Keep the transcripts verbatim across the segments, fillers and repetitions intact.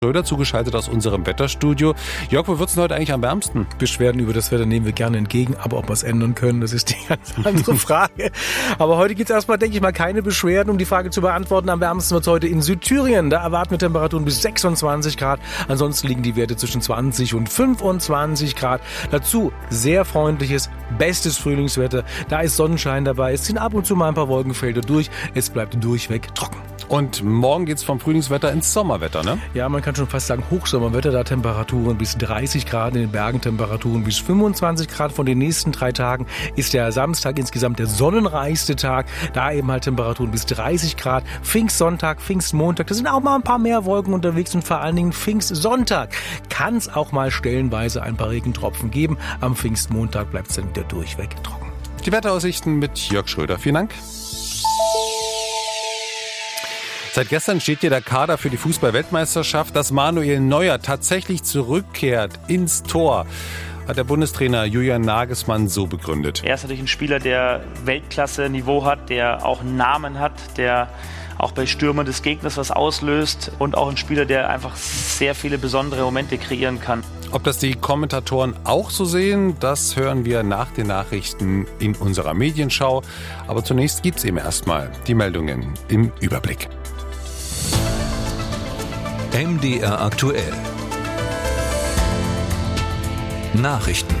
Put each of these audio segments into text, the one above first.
Schröder, zugeschaltet aus unserem Wetterstudio. Jörg, wo wird's denn heute eigentlich am wärmsten? Beschwerden über das Wetter nehmen wir gerne entgegen, aber ob wir es ändern können, das ist die ganz andere Frage. Aber heute gibt's erstmal, denke ich mal, keine Beschwerden, um die Frage zu beantworten. Am wärmsten wird's heute in Südthüringen. Da erwarten wir Temperaturen bis sechsundzwanzig Grad. Ansonsten liegen die Werte zwischen zwanzig und fünfundzwanzig Grad. Dazu sehr freundliches, bestes Frühlingswetter. Da ist Sonnenschein dabei. Es ziehen ab und zu mal ein paar Wolkenfelder durch. Es bleibt durchweg trocken. Und morgen geht's vom Frühlingswetter ins Sommerwetter, ne? Ja, man kann schon fast sagen Hochsommerwetter, da Temperaturen bis dreißig Grad, in den Bergen Temperaturen bis fünfundzwanzig Grad. Von den nächsten drei Tagen ist der Samstag insgesamt der sonnenreichste Tag, da eben halt Temperaturen bis dreißig Grad. Pfingstsonntag, Pfingstmontag, da sind auch mal ein paar mehr Wolken unterwegs und vor allen Dingen Pfingstsonntag kann es auch mal stellenweise ein paar Regentropfen geben. Am Pfingstmontag bleibt es dann wieder durchweg trocken. Die Wetteraussichten mit Jörg Schröder. Vielen Dank. Seit gestern steht hier der Kader für die Fußball-Weltmeisterschaft, dass Manuel Neuer tatsächlich zurückkehrt ins Tor, hat der Bundestrainer Julian Nagelsmann so begründet. Er ist natürlich ein Spieler, der Weltklasse-Niveau hat, der auch einen Namen hat, der auch bei Stürmern des Gegners was auslöst und auch ein Spieler, der einfach sehr viele besondere Momente kreieren kann. Ob das die Kommentatoren auch so sehen, das hören wir nach den Nachrichten in unserer Medienschau. Aber zunächst gibt's eben erstmal die Meldungen im Überblick. M D R aktuell. Nachrichten.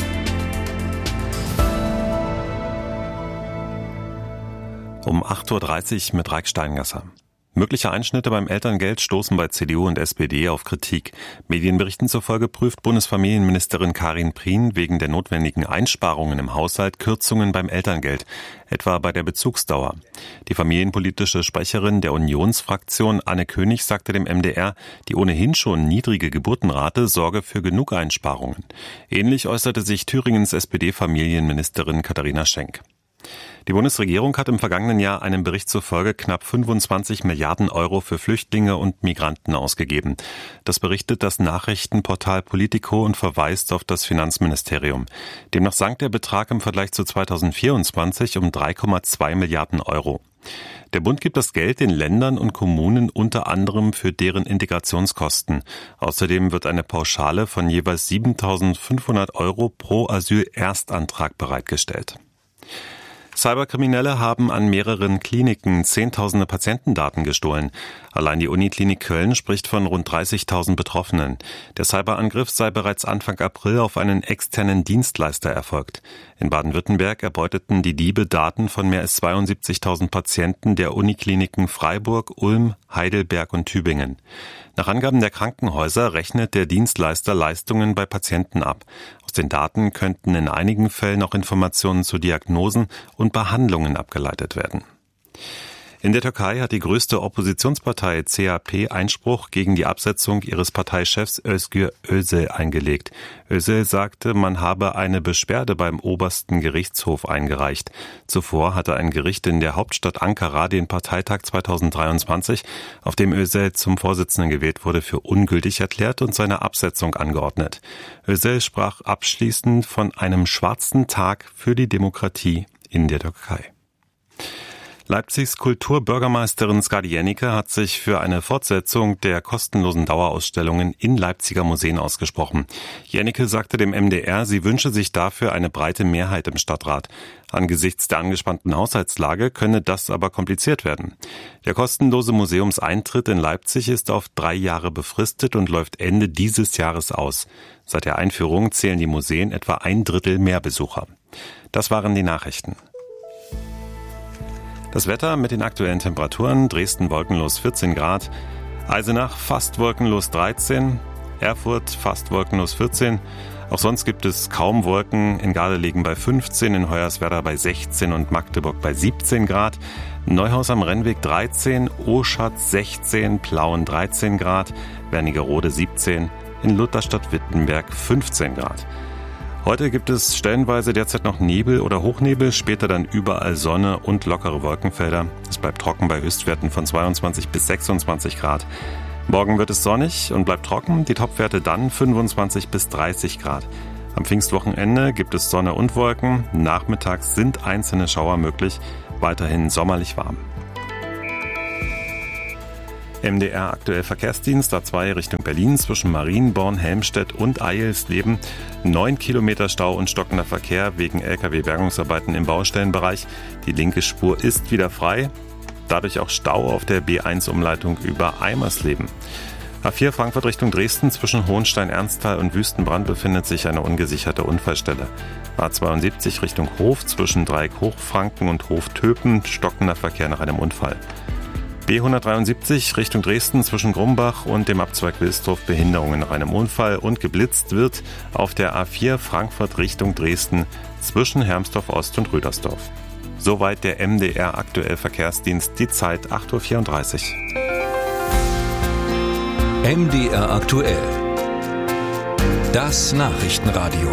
Um acht Uhr dreißig mit Raik Steingasser. Mögliche Einschnitte beim Elterngeld stoßen bei C D U und S P D auf Kritik. Medienberichten zufolge prüft Bundesfamilienministerin Karin Prien wegen der notwendigen Einsparungen im Haushalt Kürzungen beim Elterngeld, etwa bei der Bezugsdauer. Die familienpolitische Sprecherin der Unionsfraktion Anne König sagte dem M D R, die ohnehin schon niedrige Geburtenrate sorge für genug Einsparungen. Ähnlich äußerte sich Thüringens S P D-Familienministerin Katharina Schenk. Die Bundesregierung hat im vergangenen Jahr einem Bericht zufolge knapp fünfundzwanzig Milliarden Euro für Flüchtlinge und Migranten ausgegeben. Das berichtet das Nachrichtenportal Politico und verweist auf das Finanzministerium. Demnach sank der Betrag im Vergleich zu zweitausendvierundzwanzig um drei Komma zwei Milliarden Euro. Der Bund gibt das Geld den Ländern und Kommunen unter anderem für deren Integrationskosten. Außerdem wird eine Pauschale von jeweils siebentausendfünfhundert Euro pro Asyl-Erstantrag bereitgestellt. Cyberkriminelle haben an mehreren Kliniken zehntausende Patientendaten gestohlen. Allein die Uniklinik Köln spricht von rund dreißigtausend Betroffenen. Der Cyberangriff sei bereits Anfang April auf einen externen Dienstleister erfolgt. In Baden-Württemberg erbeuteten die Diebe Daten von mehr als zweiundsiebzigtausend Patienten der Unikliniken Freiburg, Ulm, Heidelberg und Tübingen. Nach Angaben der Krankenhäuser rechnet der Dienstleister Leistungen bei Patienten ab. Aus den Daten könnten in einigen Fällen auch Informationen zu Diagnosen und Behandlungen abgeleitet werden. In der Türkei hat die größte Oppositionspartei C H P Einspruch gegen die Absetzung ihres Parteichefs Özgür Özel eingelegt. Özel sagte, man habe eine Beschwerde beim obersten Gerichtshof eingereicht. Zuvor hatte ein Gericht in der Hauptstadt Ankara den Parteitag zweitausenddreiundzwanzig, auf dem Özel zum Vorsitzenden gewählt wurde, für ungültig erklärt und seine Absetzung angeordnet. Özel sprach abschließend von einem schwarzen Tag für die Demokratie in der Türkei. Leipzigs Kulturbürgermeisterin Skadi Jennecke hat sich für eine Fortsetzung der kostenlosen Dauerausstellungen in Leipziger Museen ausgesprochen. Jennecke sagte dem M D R, sie wünsche sich dafür eine breite Mehrheit im Stadtrat. Angesichts der angespannten Haushaltslage könne das aber kompliziert werden. Der kostenlose Museumseintritt in Leipzig ist auf drei Jahre befristet und läuft Ende dieses Jahres aus. Seit der Einführung zählen die Museen etwa ein Drittel mehr Besucher. Das waren die Nachrichten. Das Wetter mit den aktuellen Temperaturen: Dresden wolkenlos vierzehn Grad, Eisenach fast wolkenlos dreizehn, Erfurt fast wolkenlos vierzehn. Auch sonst gibt es kaum Wolken. In Gardelegen bei fünfzehn, in Hoyerswerda bei sechzehn und Magdeburg bei siebzehn Grad. Neuhaus am Rennweg dreizehn, Oschatz sechzehn, Plauen dreizehn Grad, Wernigerode siebzehn, in Lutherstadt-Wittenberg fünfzehn Grad. Heute gibt es stellenweise derzeit noch Nebel oder Hochnebel, später dann überall Sonne und lockere Wolkenfelder. Es bleibt trocken bei Höchstwerten von zweiundzwanzig bis sechsundzwanzig Grad. Morgen wird es sonnig und bleibt trocken, die Topwerte dann fünfundzwanzig bis dreißig Grad. Am Pfingstwochenende gibt es Sonne und Wolken, nachmittags sind einzelne Schauer möglich, weiterhin sommerlich warm. M D R aktuell Verkehrsdienst A zwei Richtung Berlin zwischen Marienborn, Helmstedt und Eilsleben. Neun Kilometer Stau und stockender Verkehr wegen L K W-Bergungsarbeiten im Baustellenbereich. Die linke Spur ist wieder frei. Dadurch auch Stau auf der B eins Umleitung über Eimersleben. A vier Frankfurt Richtung Dresden zwischen Hohenstein-Ernsthal und Wüstenbrand befindet sich eine ungesicherte Unfallstelle. A zweiundsiebzig Richtung Hof zwischen Dreieck Hochfranken und Hof Töpen, stockender Verkehr nach einem Unfall. B hundertdreiundsiebzig Richtung Dresden zwischen Grumbach und dem Abzweig Wilsdorf, Behinderungen nach einem Unfall, und geblitzt wird auf der A vier Frankfurt Richtung Dresden zwischen Hermsdorf Ost und Rüdersdorf. Soweit der M D R aktuell Verkehrsdienst, die Zeit acht Uhr vierunddreißig. M D R aktuell. Das Nachrichtenradio.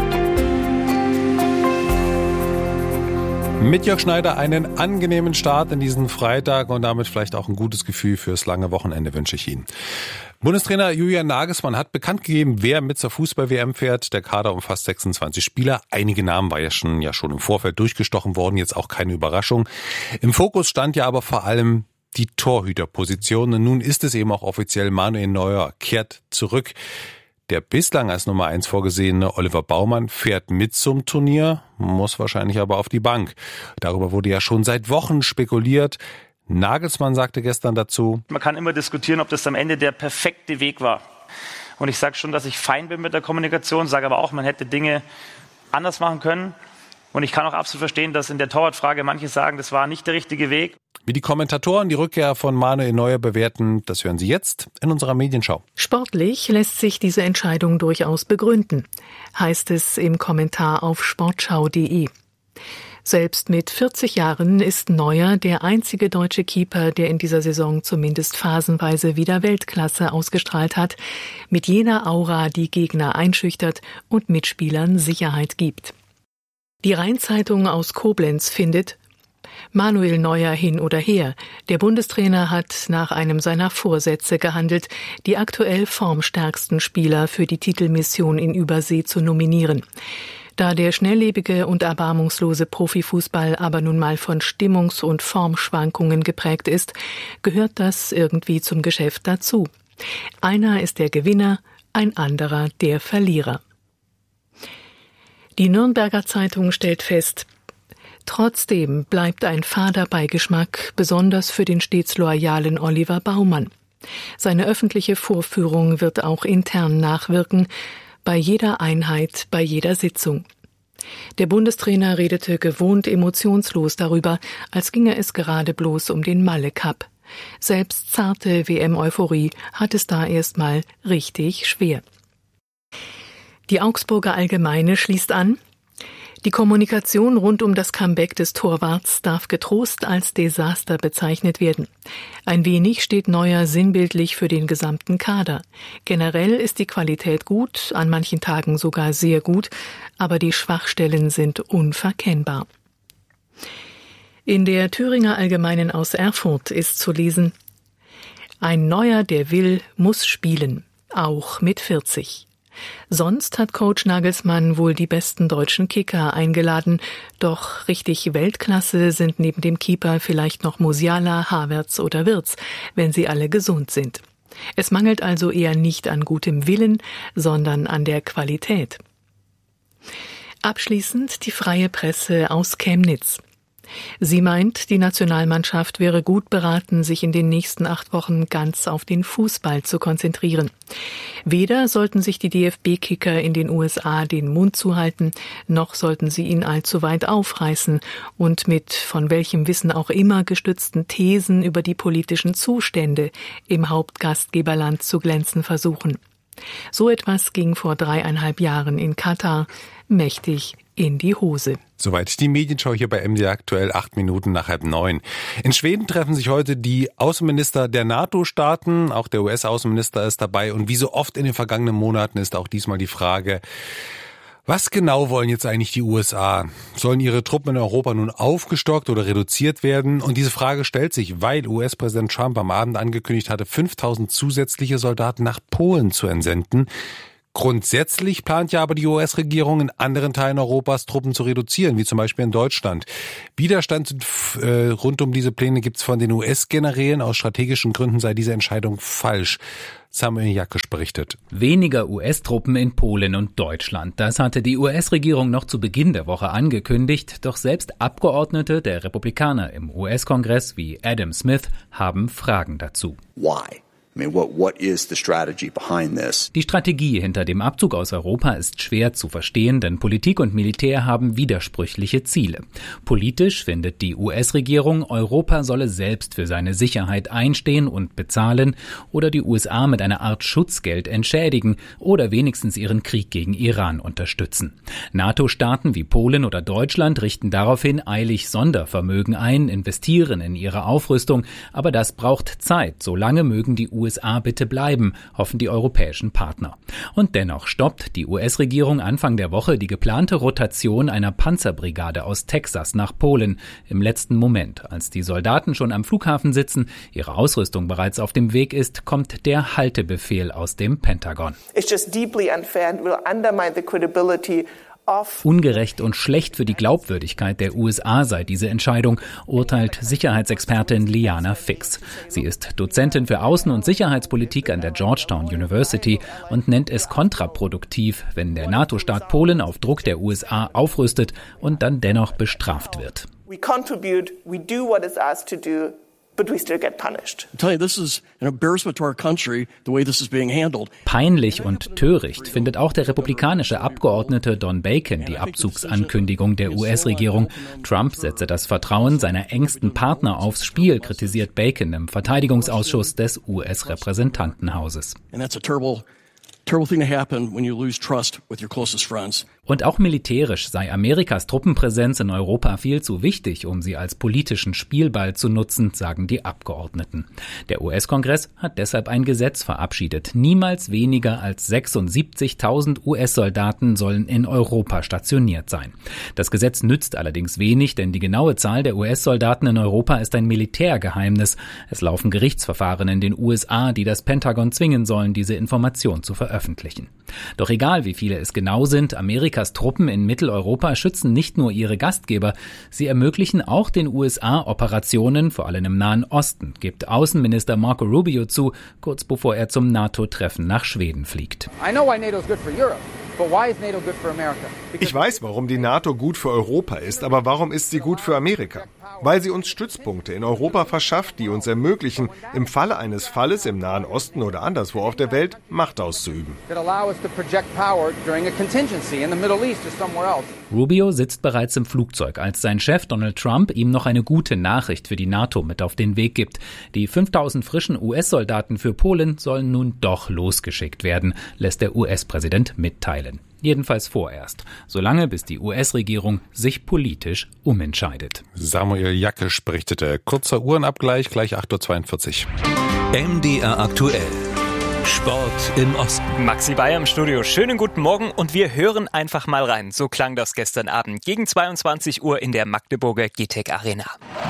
Mit Jörg Schneider einen angenehmen Start in diesen Freitag und damit vielleicht auch ein gutes Gefühl fürs lange Wochenende wünsche ich Ihnen. Bundestrainer Julian Nagelsmann hat bekannt gegeben, wer mit zur Fußball-W M fährt. Der Kader umfasst sechsundzwanzig Spieler. Einige Namen war ja schon, ja schon im Vorfeld durchgestochen worden, jetzt auch keine Überraschung. Im Fokus stand ja aber vor allem die Torhüterposition. Und nun ist es eben auch offiziell, Manuel Neuer kehrt zurück. Der bislang als Nummer eins vorgesehene Oliver Baumann fährt mit zum Turnier, muss wahrscheinlich aber auf die Bank. Darüber wurde ja schon seit Wochen spekuliert. Nagelsmann sagte gestern dazu: Man kann immer diskutieren, ob das am Ende der perfekte Weg war. Und ich sage schon, dass ich fein bin mit der Kommunikation, sage aber auch, man hätte Dinge anders machen können. Und ich kann auch absolut verstehen, dass in der Torwartfrage manche sagen, das war nicht der richtige Weg. Wie die Kommentatoren die Rückkehr von Manuel Neuer bewerten, das hören Sie jetzt in unserer Medienschau. Sportlich lässt sich diese Entscheidung durchaus begründen, heißt es im Kommentar auf sportschau punkt de. Selbst mit vierzig Jahren ist Neuer der einzige deutsche Keeper, der in dieser Saison zumindest phasenweise wieder Weltklasse ausgestrahlt hat, mit jener Aura, die Gegner einschüchtert und Mitspielern Sicherheit gibt. Die Rhein-Zeitung aus Koblenz findet: Manuel Neuer hin oder her. Der Bundestrainer hat nach einem seiner Vorsätze gehandelt, die aktuell formstärksten Spieler für die Titelmission in Übersee zu nominieren. Da der schnelllebige und erbarmungslose Profifußball aber nun mal von Stimmungs- und Formschwankungen geprägt ist, gehört das irgendwie zum Geschäft dazu. Einer ist der Gewinner, ein anderer der Verlierer. Die Nürnberger Zeitung stellt fest: Trotzdem bleibt ein fader Beigeschmack, besonders für den stets loyalen Oliver Baumann. Seine öffentliche Vorführung wird auch intern nachwirken, bei jeder Einheit, bei jeder Sitzung. Der Bundestrainer redete gewohnt emotionslos darüber, als ginge es gerade bloß um den Malle-Cup. Selbst zarte W M-Euphorie hat es da erstmal richtig schwer. Die Augsburger Allgemeine schließt an: Die Kommunikation rund um das Comeback des Torwarts darf getrost als Desaster bezeichnet werden. Ein wenig steht Neuer sinnbildlich für den gesamten Kader. Generell ist die Qualität gut, an manchen Tagen sogar sehr gut, aber die Schwachstellen sind unverkennbar. In der Thüringer Allgemeinen aus Erfurt ist zu lesen: Ein Neuer, der will, muss spielen, auch mit vierzig. Sonst hat Coach Nagelsmann wohl die besten deutschen Kicker eingeladen, doch richtig Weltklasse sind neben dem Keeper vielleicht noch Musiala, Havertz oder Wirtz, wenn sie alle gesund sind. Es mangelt also eher nicht an gutem Willen, sondern an der Qualität. Abschließend die Freie Presse aus Chemnitz. Sie meint, die Nationalmannschaft wäre gut beraten, sich in den nächsten acht Wochen ganz auf den Fußball zu konzentrieren. Weder sollten sich die D F B-Kicker in den U S A den Mund zuhalten, noch sollten sie ihn allzu weit aufreißen und mit von welchem Wissen auch immer gestützten Thesen über die politischen Zustände im Hauptgastgeberland zu glänzen versuchen. So etwas ging vor dreieinhalb Jahren in Katar mächtig in die Hose. Soweit die Medienschau hier bei M D R aktuell, acht Minuten nach halb neun. In Schweden treffen sich heute die Außenminister der NATO-Staaten. Auch der U S-Außenminister ist dabei. Und wie so oft in den vergangenen Monaten ist auch diesmal die Frage: Was genau wollen jetzt eigentlich die U S A? Sollen ihre Truppen in Europa nun aufgestockt oder reduziert werden? Und diese Frage stellt sich, weil U S-Präsident Trump am Abend angekündigt hatte, fünftausend zusätzliche Soldaten nach Polen zu entsenden. Grundsätzlich plant ja aber die U S-Regierung in anderen Teilen Europas Truppen zu reduzieren, wie zum Beispiel in Deutschland. Widerstand äh, rund um diese Pläne gibt es von den U S-Generälen. Aus strategischen Gründen sei diese Entscheidung falsch. Samuel Jakisch berichtet. Weniger U S-Truppen in Polen und Deutschland. Das hatte die U S-Regierung noch zu Beginn der Woche angekündigt. Doch selbst Abgeordnete der Republikaner im U S-Kongress wie Adam Smith haben Fragen dazu. Why? I mean, what, what is the strategy behind this? Die Strategie hinter dem Abzug aus Europa ist schwer zu verstehen, denn Politik und Militär haben widersprüchliche Ziele. Politisch findet die U S-Regierung, Europa solle selbst für seine Sicherheit einstehen und bezahlen oder die U S A mit einer Art Schutzgeld entschädigen oder wenigstens ihren Krieg gegen Iran unterstützen. NATO-Staaten wie Polen oder Deutschland richten daraufhin eilig Sondervermögen ein, investieren in ihre Aufrüstung, aber das braucht Zeit. Solange mögen die U S A bitte bleiben, hoffen die europäischen Partner. Und dennoch stoppt die U S-Regierung Anfang der Woche die geplante Rotation einer Panzerbrigade aus Texas nach Polen im letzten Moment. Als die Soldaten schon am Flughafen sitzen, ihre Ausrüstung bereits auf dem Weg ist, kommt der Haltebefehl aus dem Pentagon. It's just deeply unfair and will undermine the credibility. Ungerecht und schlecht für die Glaubwürdigkeit der U S A sei diese Entscheidung, urteilt Sicherheitsexpertin Liana Fix. Sie ist Dozentin für Außen- und Sicherheitspolitik an der Georgetown University und nennt es kontraproduktiv, wenn der NATO-Staat Polen auf Druck der U S A aufrüstet und dann dennoch bestraft wird. We contribute, we do what is asked to do. But we still get punished. I tell you, this is an embarrassment to our country, the way this is being handled. Peinlich und töricht findet auch der republikanische Abgeordnete Don Bacon die Abzugsankündigung der U S-Regierung. Trump setze das Vertrauen seiner engsten Partner aufs Spiel, kritisiert Bacon im Verteidigungsausschuss des U S-Repräsentantenhauses. And that's a terrible Terrible thing to happen when you lose trust with your closest friends. Und auch militärisch sei Amerikas Truppenpräsenz in Europa viel zu wichtig, um sie als politischen Spielball zu nutzen, sagen die Abgeordneten. Der U S-Kongress hat deshalb ein Gesetz verabschiedet. Niemals weniger als sechsundsiebzigtausend U S-Soldaten sollen in Europa stationiert sein. Das Gesetz nützt allerdings wenig, denn die genaue Zahl der U S-Soldaten in Europa ist ein Militärgeheimnis. Es laufen Gerichtsverfahren in den U S A, die das Pentagon zwingen sollen, diese Information zu veröffentlichen. Veröffentlichen. Doch egal, wie viele es genau sind, Amerikas Truppen in Mitteleuropa schützen nicht nur ihre Gastgeber, sie ermöglichen auch den U S A Operationen, vor allem im Nahen Osten, gibt Außenminister Marco Rubio zu, kurz bevor er zum NATO-Treffen nach Schweden fliegt. I know why NATO is good for Europe. Ich weiß, warum die NATO gut für Europa ist, aber warum ist sie gut für Amerika? Weil sie uns Stützpunkte in Europa verschafft, die uns ermöglichen, im Falle eines Falles im Nahen Osten oder anderswo auf der Welt Macht auszuüben. Rubio sitzt bereits im Flugzeug, als sein Chef Donald Trump ihm noch eine gute Nachricht für die NATO mit auf den Weg gibt. Die fünftausend frischen U S-Soldaten für Polen sollen nun doch losgeschickt werden, lässt der U S-Präsident mitteilen. Jedenfalls vorerst, solange bis die U S-Regierung sich politisch umentscheidet. Samuel Jakisch berichtete. Kurzer Uhrenabgleich, gleich acht Uhr zweiundvierzig. M D R aktuell. Sport im Osten. Maxi Bayer im Studio. Schönen guten Morgen und wir hören einfach mal rein. So klang das gestern Abend gegen zweiundzwanzig Uhr in der Magdeburger G T E C Arena.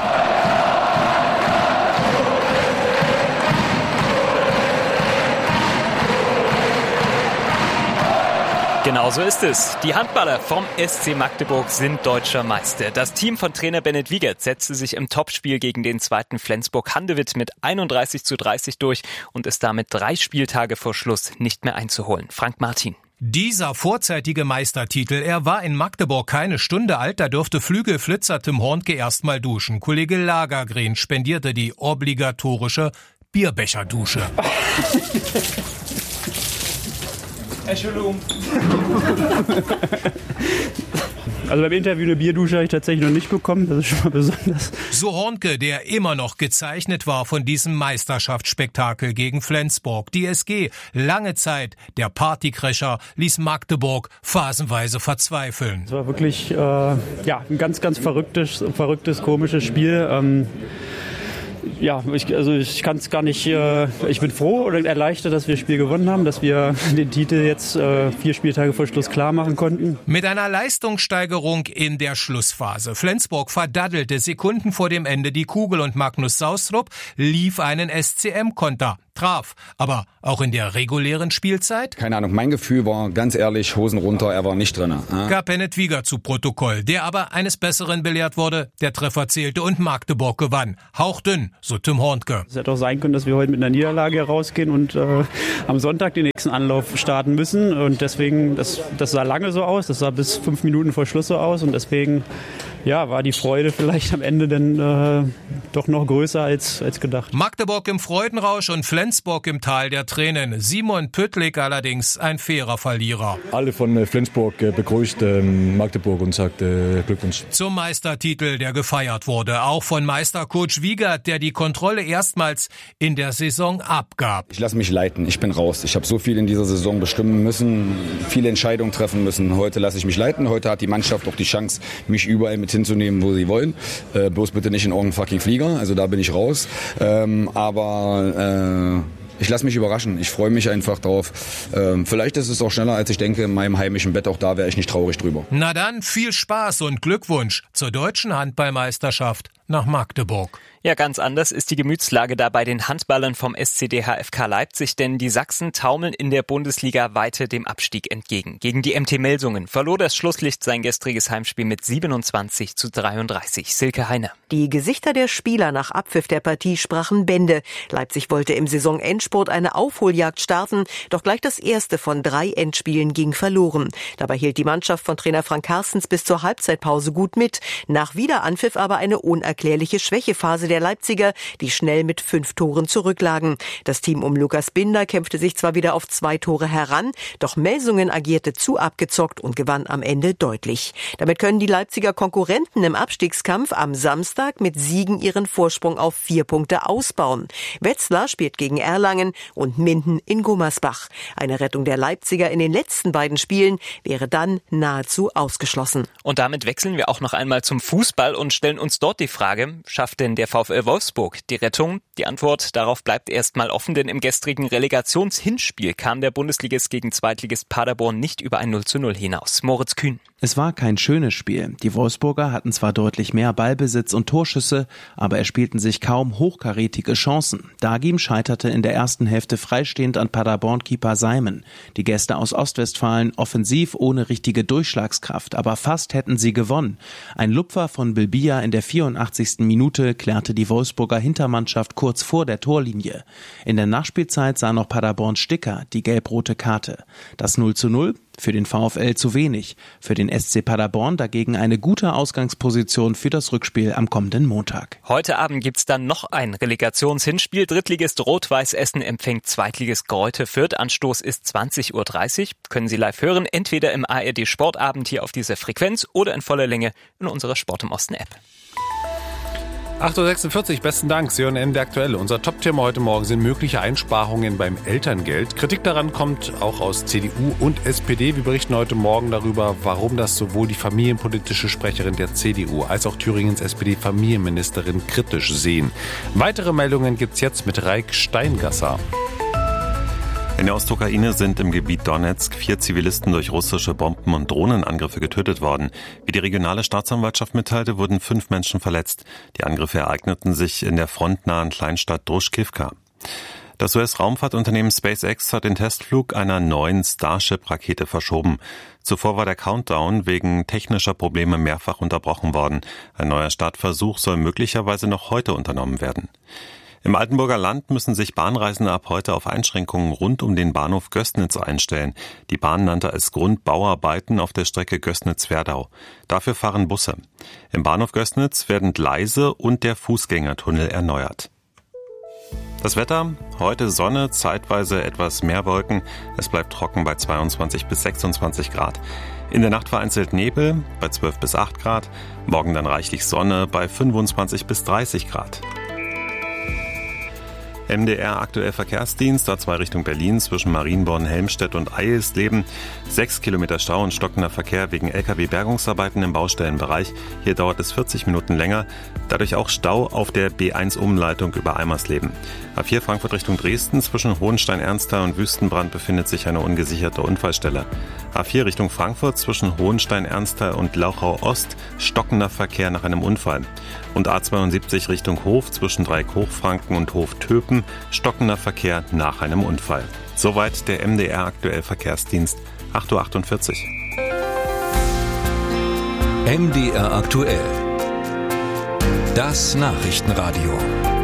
Genau so ist es. Die Handballer vom S C Magdeburg sind deutscher Meister. Das Team von Trainer Bennett Wiegert setzte sich im Topspiel gegen den zweiten Flensburg-Handewitt mit einunddreißig zu dreißig durch und ist damit drei Spieltage vor Schluss nicht mehr einzuholen. Frank Martin. Dieser vorzeitige Meistertitel, er war in Magdeburg keine Stunde alt, da durfte Flügelflitzer Tim Hornke erstmal duschen. Kollege Lagergren spendierte die obligatorische Bierbecherdusche. Entschuldigung. Also beim Interview eine Bierdusche habe ich tatsächlich noch nicht bekommen, das ist schon mal besonders. So Hornke, der immer noch gezeichnet war von diesem Meisterschaftsspektakel gegen Flensburg. Die S G, lange Zeit der Partycrasher, ließ Magdeburg phasenweise verzweifeln. Es war wirklich äh, ja, ein ganz, ganz verrücktes, verrücktes, komisches Spiel. Ähm, Ja, ich, also ich kann es gar nicht, äh, ich bin froh oder erleichtert, dass wir das Spiel gewonnen haben, dass wir den Titel jetzt äh, vier Spieltage vor Schluss klar machen konnten. Mit einer Leistungssteigerung in der Schlussphase. Flensburg verdaddelte Sekunden vor dem Ende die Kugel und Magnus Saustrup lief einen S C M-Konter. traf. Aber auch in der regulären Spielzeit? Keine Ahnung, mein Gefühl war ganz ehrlich, Hosen runter, er war nicht drin. Äh? Gab Bennett Wieger zu Protokoll, der aber eines Besseren belehrt wurde. Der Treffer zählte und Magdeburg gewann. Hauchdünn, so Tim Hornke. Es hätte auch sein können, dass wir heute mit einer Niederlage herausgehen und äh, am Sonntag den nächsten Anlauf starten müssen. Und deswegen, das, das sah lange so aus, das sah bis fünf Minuten vor Schluss so aus. Und deswegen ja, war die Freude vielleicht am Ende dann äh, doch noch größer als, als gedacht. Magdeburg im Freudenrausch und Flensburg im Tal der Tränen. Simon Püttlik allerdings ein fairer Verlierer. Alle von Flensburg begrüßt äh, Magdeburg und sagt äh, Glückwunsch. Zum Meistertitel, der gefeiert wurde. Auch von Meistercoach Wiegert, der die Kontrolle erstmals in der Saison abgab. Ich lasse mich leiten, ich bin raus. Ich habe so viel in dieser Saison bestimmen müssen, viele Entscheidungen treffen müssen. Heute lasse ich mich leiten. Heute hat die Mannschaft auch die Chance, mich überall mit hinzunehmen, wo sie wollen. Äh, bloß bitte nicht in irgendeinen fucking Flieger. Also da bin ich raus. Ähm, aber äh, ich lasse mich überraschen. Ich freue mich einfach drauf. Ähm, vielleicht ist es auch schneller, als ich denke. In meinem heimischen Bett, auch da wäre ich nicht traurig drüber. Na dann, viel Spaß und Glückwunsch zur deutschen Handballmeisterschaft nach Magdeburg. Ja, ganz anders ist die Gemütslage da bei den Handballern vom S C D H F K Leipzig, denn die Sachsen taumeln in der Bundesliga weiter dem Abstieg entgegen. Gegen die M T Melsungen verlor das Schlusslicht sein gestriges Heimspiel mit siebenundzwanzig zu dreiunddreißig. Silke Heine. Die Gesichter der Spieler nach Abpfiff der Partie sprachen Bände. Leipzig wollte im Saisonendspurt eine Aufholjagd starten, doch gleich das erste von drei Endspielen ging verloren. Dabei hielt die Mannschaft von Trainer Frank Carstens bis zur Halbzeitpause gut mit. Nach Wiederanpfiff aber eine unerklärliche Schwächephase der Leipziger, die schnell mit fünf Toren zurücklagen. Das Team um Lukas Binder kämpfte sich zwar wieder auf zwei Tore heran, doch Melsungen agierte zu abgezockt und gewann am Ende deutlich. Damit können die Leipziger Konkurrenten im Abstiegskampf am Samstag mit Siegen ihren Vorsprung auf vier Punkte ausbauen. Wetzlar spielt gegen Erlangen und Minden in Gummersbach. Eine Rettung der Leipziger in den letzten beiden Spielen wäre dann nahezu ausgeschlossen. Und damit wechseln wir auch noch einmal zum Fußball und stellen uns dort die Frage, schafft denn der VfL Wolfsburg die Rettung? Die Antwort darauf bleibt erstmal offen, denn im gestrigen Relegationshinspiel kam der Bundesligist gegen Zweitligist Paderborn nicht über ein null zu null hinaus. Moritz Kühn. Es war kein schönes Spiel. Die Wolfsburger hatten zwar deutlich mehr Ballbesitz und Torschüsse, aber erspielten sich kaum hochkarätige Chancen. Dagim scheiterte in der ersten Hälfte freistehend an Paderborn-Keeper Simon. Die Gäste aus Ostwestfalen offensiv ohne richtige Durchschlagskraft, aber fast hätten sie gewonnen. Ein Lupfer von Bilbia in der vierundachtzigsten Minute klärte die Wolfsburger Hintermannschaft kurz vor der Torlinie. In der Nachspielzeit sah noch Paderborn Sticker die gelb-rote Karte. Das null zu null für den VfL zu wenig. Für den S C Paderborn dagegen eine gute Ausgangsposition für das Rückspiel am kommenden Montag. Heute Abend gibt's dann noch ein Relegationshinspiel. Drittligist Rot-Weiß Essen empfängt Zweitligist Greuther Fürth. Anstoß ist zwanzig Uhr dreißig. Können Sie live hören, entweder im A R D Sportabend hier auf dieser Frequenz oder in voller Länge in unserer Sport im Osten App. acht Uhr sechsundvierzig, besten Dank. Sie hören Ende aktuell. Unser Top-Thema heute Morgen sind mögliche Einsparungen beim Elterngeld. Kritik daran kommt auch aus C D U und S P D. Wir berichten heute Morgen darüber, warum das sowohl die familienpolitische Sprecherin der C D U als auch Thüringens S P D-Familienministerin kritisch sehen. Weitere Meldungen gibt's jetzt mit Raik Steingasser. In der Ostukraine sind im Gebiet Donetsk vier Zivilisten durch russische Bomben- und Drohnenangriffe getötet worden. Wie die regionale Staatsanwaltschaft mitteilte, wurden fünf Menschen verletzt. Die Angriffe ereigneten sich in der frontnahen Kleinstadt Druschkivka. Das U S-Raumfahrtunternehmen SpaceX hat den Testflug einer neuen Starship-Rakete verschoben. Zuvor war der Countdown wegen technischer Probleme mehrfach unterbrochen worden. Ein neuer Startversuch soll möglicherweise noch heute unternommen werden. Im Altenburger Land müssen sich Bahnreisende ab heute auf Einschränkungen rund um den Bahnhof Gößnitz einstellen. Die Bahn nannte als Grund Bauarbeiten auf der Strecke Gößnitz-Werdau. Dafür fahren Busse. Im Bahnhof Gößnitz werden Gleise und der Fußgängertunnel erneuert. Das Wetter, heute Sonne, zeitweise etwas mehr Wolken. Es bleibt trocken bei zweiundzwanzig bis sechsundzwanzig Grad. In der Nacht vereinzelt Nebel bei zwölf bis acht Grad. Morgen dann reichlich Sonne bei fünfundzwanzig bis dreißig Grad. M D R aktuell Verkehrsdienst, A zwei Richtung Berlin zwischen Marienborn, Helmstedt und Eisleben. Sechs Kilometer Stau und stockender Verkehr wegen L K W-Bergungsarbeiten im Baustellenbereich. Hier dauert es vierzig Minuten länger. Dadurch auch Stau auf der B eins Umleitung über Eimersleben. A vier Frankfurt Richtung Dresden zwischen Hohenstein-Ernsthal und Wüstenbrand befindet sich eine ungesicherte Unfallstelle. A vier Richtung Frankfurt zwischen Hohenstein-Ernsthal und Lauchau-Ost stockender Verkehr nach einem Unfall. Und A zweiundsiebzig Richtung Hof zwischen Dreieck Hochfranken und Hof Töpen Minuten stockender Verkehr nach einem Unfall. Soweit der M D R aktuell Verkehrsdienst, acht Uhr achtundvierzig. M D R aktuell. Das Nachrichtenradio.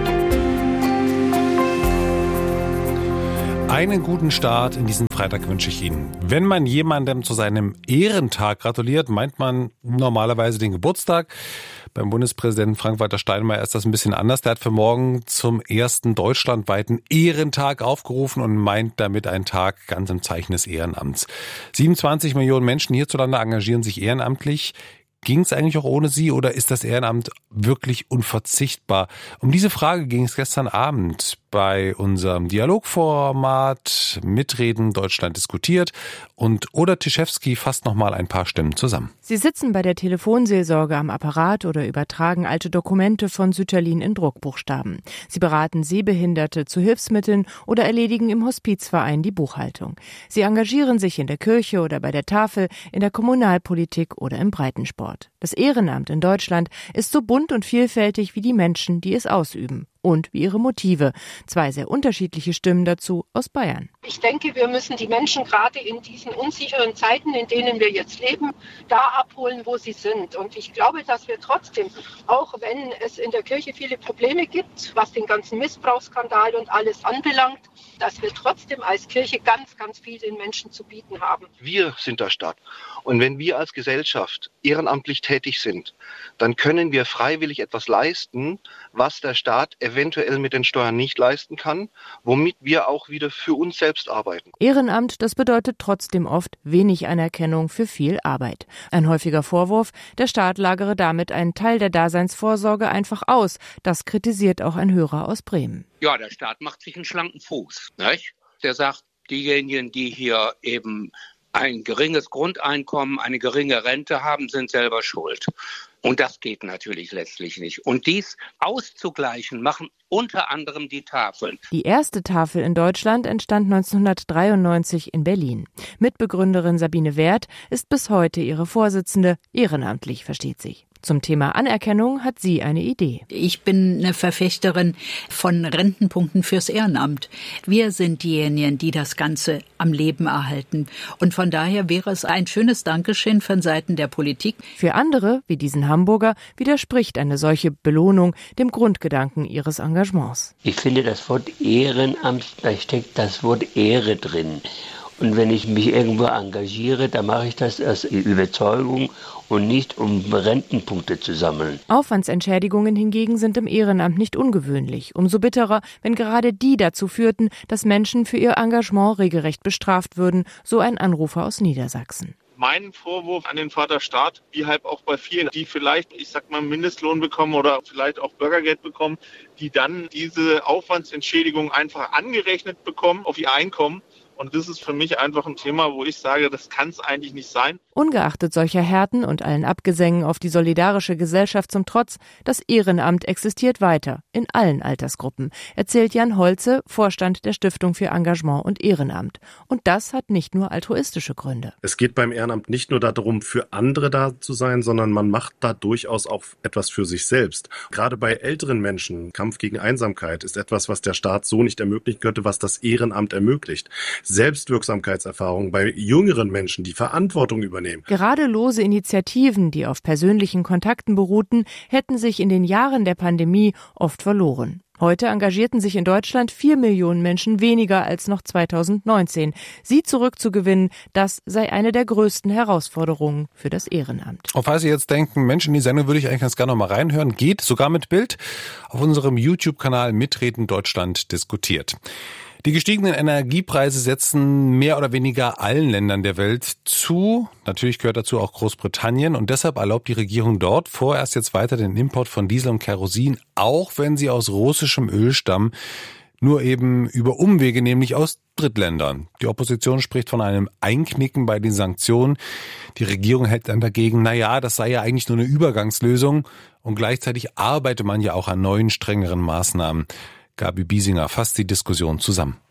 Einen guten Start in diesen Freitag wünsche ich Ihnen. Wenn man jemandem zu seinem Ehrentag gratuliert, meint man normalerweise den Geburtstag. Beim Bundespräsidenten Frank-Walter Steinmeier ist das ein bisschen anders. Der hat für morgen zum ersten deutschlandweiten Ehrentag aufgerufen und meint damit einen Tag ganz im Zeichen des Ehrenamts. siebenundzwanzig Millionen Menschen hierzulande engagieren sich ehrenamtlich. Ging es eigentlich auch ohne Sie oder ist das Ehrenamt wirklich unverzichtbar? Um diese Frage ging es gestern Abend bei unserem Dialogformat Mitreden Deutschland diskutiert und Oda Tischewski fasst nochmal ein paar Stimmen zusammen. Sie sitzen bei der Telefonseelsorge am Apparat oder übertragen alte Dokumente von Sütterlin in Druckbuchstaben. Sie beraten Sehbehinderte zu Hilfsmitteln oder erledigen im Hospizverein die Buchhaltung. Sie engagieren sich in der Kirche oder bei der Tafel, in der Kommunalpolitik oder im Breitensport. Das Ehrenamt in Deutschland ist so bunt und vielfältig wie die Menschen, die es ausüben. Und wie ihre Motive. Zwei sehr unterschiedliche Stimmen dazu aus Bayern. Ich denke, wir müssen die Menschen gerade in diesen unsicheren Zeiten, in denen wir jetzt leben, da abholen, wo sie sind. Und ich glaube, dass wir trotzdem, auch wenn es in der Kirche viele Probleme gibt, was den ganzen Missbrauchsskandal und alles anbelangt, dass wir trotzdem als Kirche ganz, ganz viel den Menschen zu bieten haben. Wir sind der Staat. Und wenn wir als Gesellschaft ehrenamtlich tätig sind, dann können wir freiwillig etwas leisten, was der Staat eventuell mit den Steuern nicht leisten kann, womit wir auch wieder für uns selbst arbeiten. Ehrenamt, das bedeutet trotzdem oft wenig Anerkennung für viel Arbeit. Ein häufiger Vorwurf, der Staat lagere damit einen Teil der Daseinsvorsorge einfach aus. Das kritisiert auch ein Hörer aus Bremen. Ja, der Staat macht sich einen schlanken Fuß, nicht? Der sagt, diejenigen, die hier eben ein geringes Grundeinkommen, eine geringe Rente haben, sind selber schuld. Und das geht natürlich letztlich nicht. Und dies auszugleichen, machen unter anderem die Tafeln. Die erste Tafel in Deutschland entstand neunzehnhundertdreiundneunzig in Berlin. Mitbegründerin Sabine Werth ist bis heute ihre Vorsitzende, ehrenamtlich, versteht sich. Zum Thema Anerkennung hat sie eine Idee. Ich bin eine Verfechterin von Rentenpunkten fürs Ehrenamt. Wir sind diejenigen, die das Ganze am Leben erhalten. Und von daher wäre es ein schönes Dankeschön von Seiten der Politik. Für andere, wie diesen Hamburger, widerspricht eine solche Belohnung dem Grundgedanken ihres Engagements. Ich finde, das Wort Ehrenamt, da steckt das Wort Ehre drin. Und wenn ich mich irgendwo engagiere, dann mache ich das aus Überzeugung und nicht, um Rentenpunkte zu sammeln. Aufwandsentschädigungen hingegen sind im Ehrenamt nicht ungewöhnlich. Umso bitterer, wenn gerade die dazu führten, dass Menschen für ihr Engagement regelrecht bestraft würden, so ein Anrufer aus Niedersachsen. Mein Vorwurf an den Vater Staat, wie halt auch bei vielen, die vielleicht, ich sag mal, Mindestlohn bekommen oder vielleicht auch Bürgergeld bekommen, die dann diese Aufwandsentschädigung einfach angerechnet bekommen auf ihr Einkommen. Und das ist für mich einfach ein Thema, wo ich sage, das kann es eigentlich nicht sein. Ungeachtet solcher Härten und allen Abgesängen auf die solidarische Gesellschaft zum Trotz, das Ehrenamt existiert weiter, in allen Altersgruppen, erzählt Jan Holze, Vorstand der Stiftung für Engagement und Ehrenamt. Und das hat nicht nur altruistische Gründe. Es geht beim Ehrenamt nicht nur darum, für andere da zu sein, sondern man macht da durchaus auch etwas für sich selbst. Gerade bei älteren Menschen, Kampf gegen Einsamkeit ist etwas, was der Staat so nicht ermöglichen könnte, was das Ehrenamt ermöglicht. Selbstwirksamkeitserfahrung bei jüngeren Menschen, die Verantwortung übernehmen. Gerade lose Initiativen, die auf persönlichen Kontakten beruhten, hätten sich in den Jahren der Pandemie oft verloren. Heute engagierten sich in Deutschland vier Millionen Menschen weniger als noch zweitausendneunzehn. Sie zurückzugewinnen, das sei eine der größten Herausforderungen für das Ehrenamt. Auf falls Sie jetzt denken, Mensch, in die Sendung würde ich eigentlich ganz gerne noch mal reinhören, geht sogar mit Bild auf unserem YouTube-Kanal Mitreden Deutschland diskutiert. Die gestiegenen Energiepreise setzen mehr oder weniger allen Ländern der Welt zu. Natürlich gehört dazu auch Großbritannien. Und deshalb erlaubt die Regierung dort vorerst jetzt weiter den Import von Diesel und Kerosin, auch wenn sie aus russischem Öl stammen, nur eben über Umwege, nämlich aus Drittländern. Die Opposition spricht von einem Einknicken bei den Sanktionen. Die Regierung hält dann dagegen, na ja, das sei ja eigentlich nur eine Übergangslösung. Und gleichzeitig arbeite man ja auch an neuen, strengeren Maßnahmen. Gabi Biesinger fasst die Diskussion zusammen.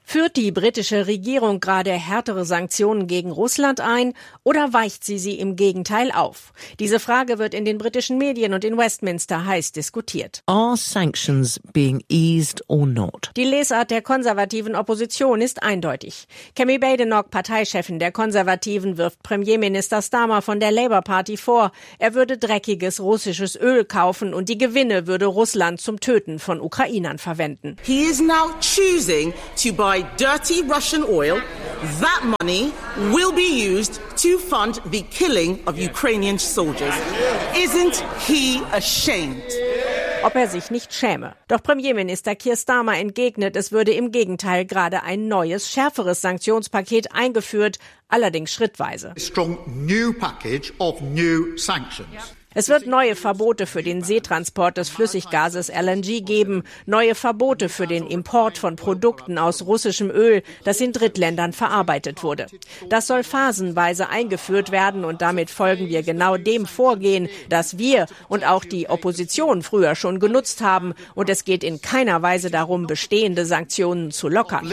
Führt die britische Regierung gerade härtere Sanktionen gegen Russland ein oder weicht sie sie im Gegenteil auf? Diese Frage wird in den britischen Medien und in Westminster heiß diskutiert. Are sanctions being eased or not? Die Lesart der konservativen Opposition ist eindeutig. Kemi Badenoch, Parteichefin der Konservativen, wirft Premierminister Starmer von der Labour Party vor, er würde dreckiges russisches Öl kaufen und die Gewinne würde Russland zum Töten von Ukrainern verwenden. He is now choosing to buy dirty Russian oil. That money will be used to fund the killing of Ukrainian soldiers. Isn't he ashamed? Ob er sich nicht schäme. Doch Premierminister Keir Starmer entgegnet, es würde im Gegenteil gerade ein neues, schärferes Sanktionspaket eingeführt, allerdings schrittweise. A strong new package of new sanctions. Es wird neue Verbote für den Seetransport des Flüssiggases L N G geben, neue Verbote für den Import von Produkten aus russischem Öl, das in Drittländern verarbeitet wurde. Das soll phasenweise eingeführt werden und damit folgen wir genau dem Vorgehen, das wir und auch die Opposition früher schon genutzt haben. Und es geht in keiner Weise darum, bestehende Sanktionen zu lockern.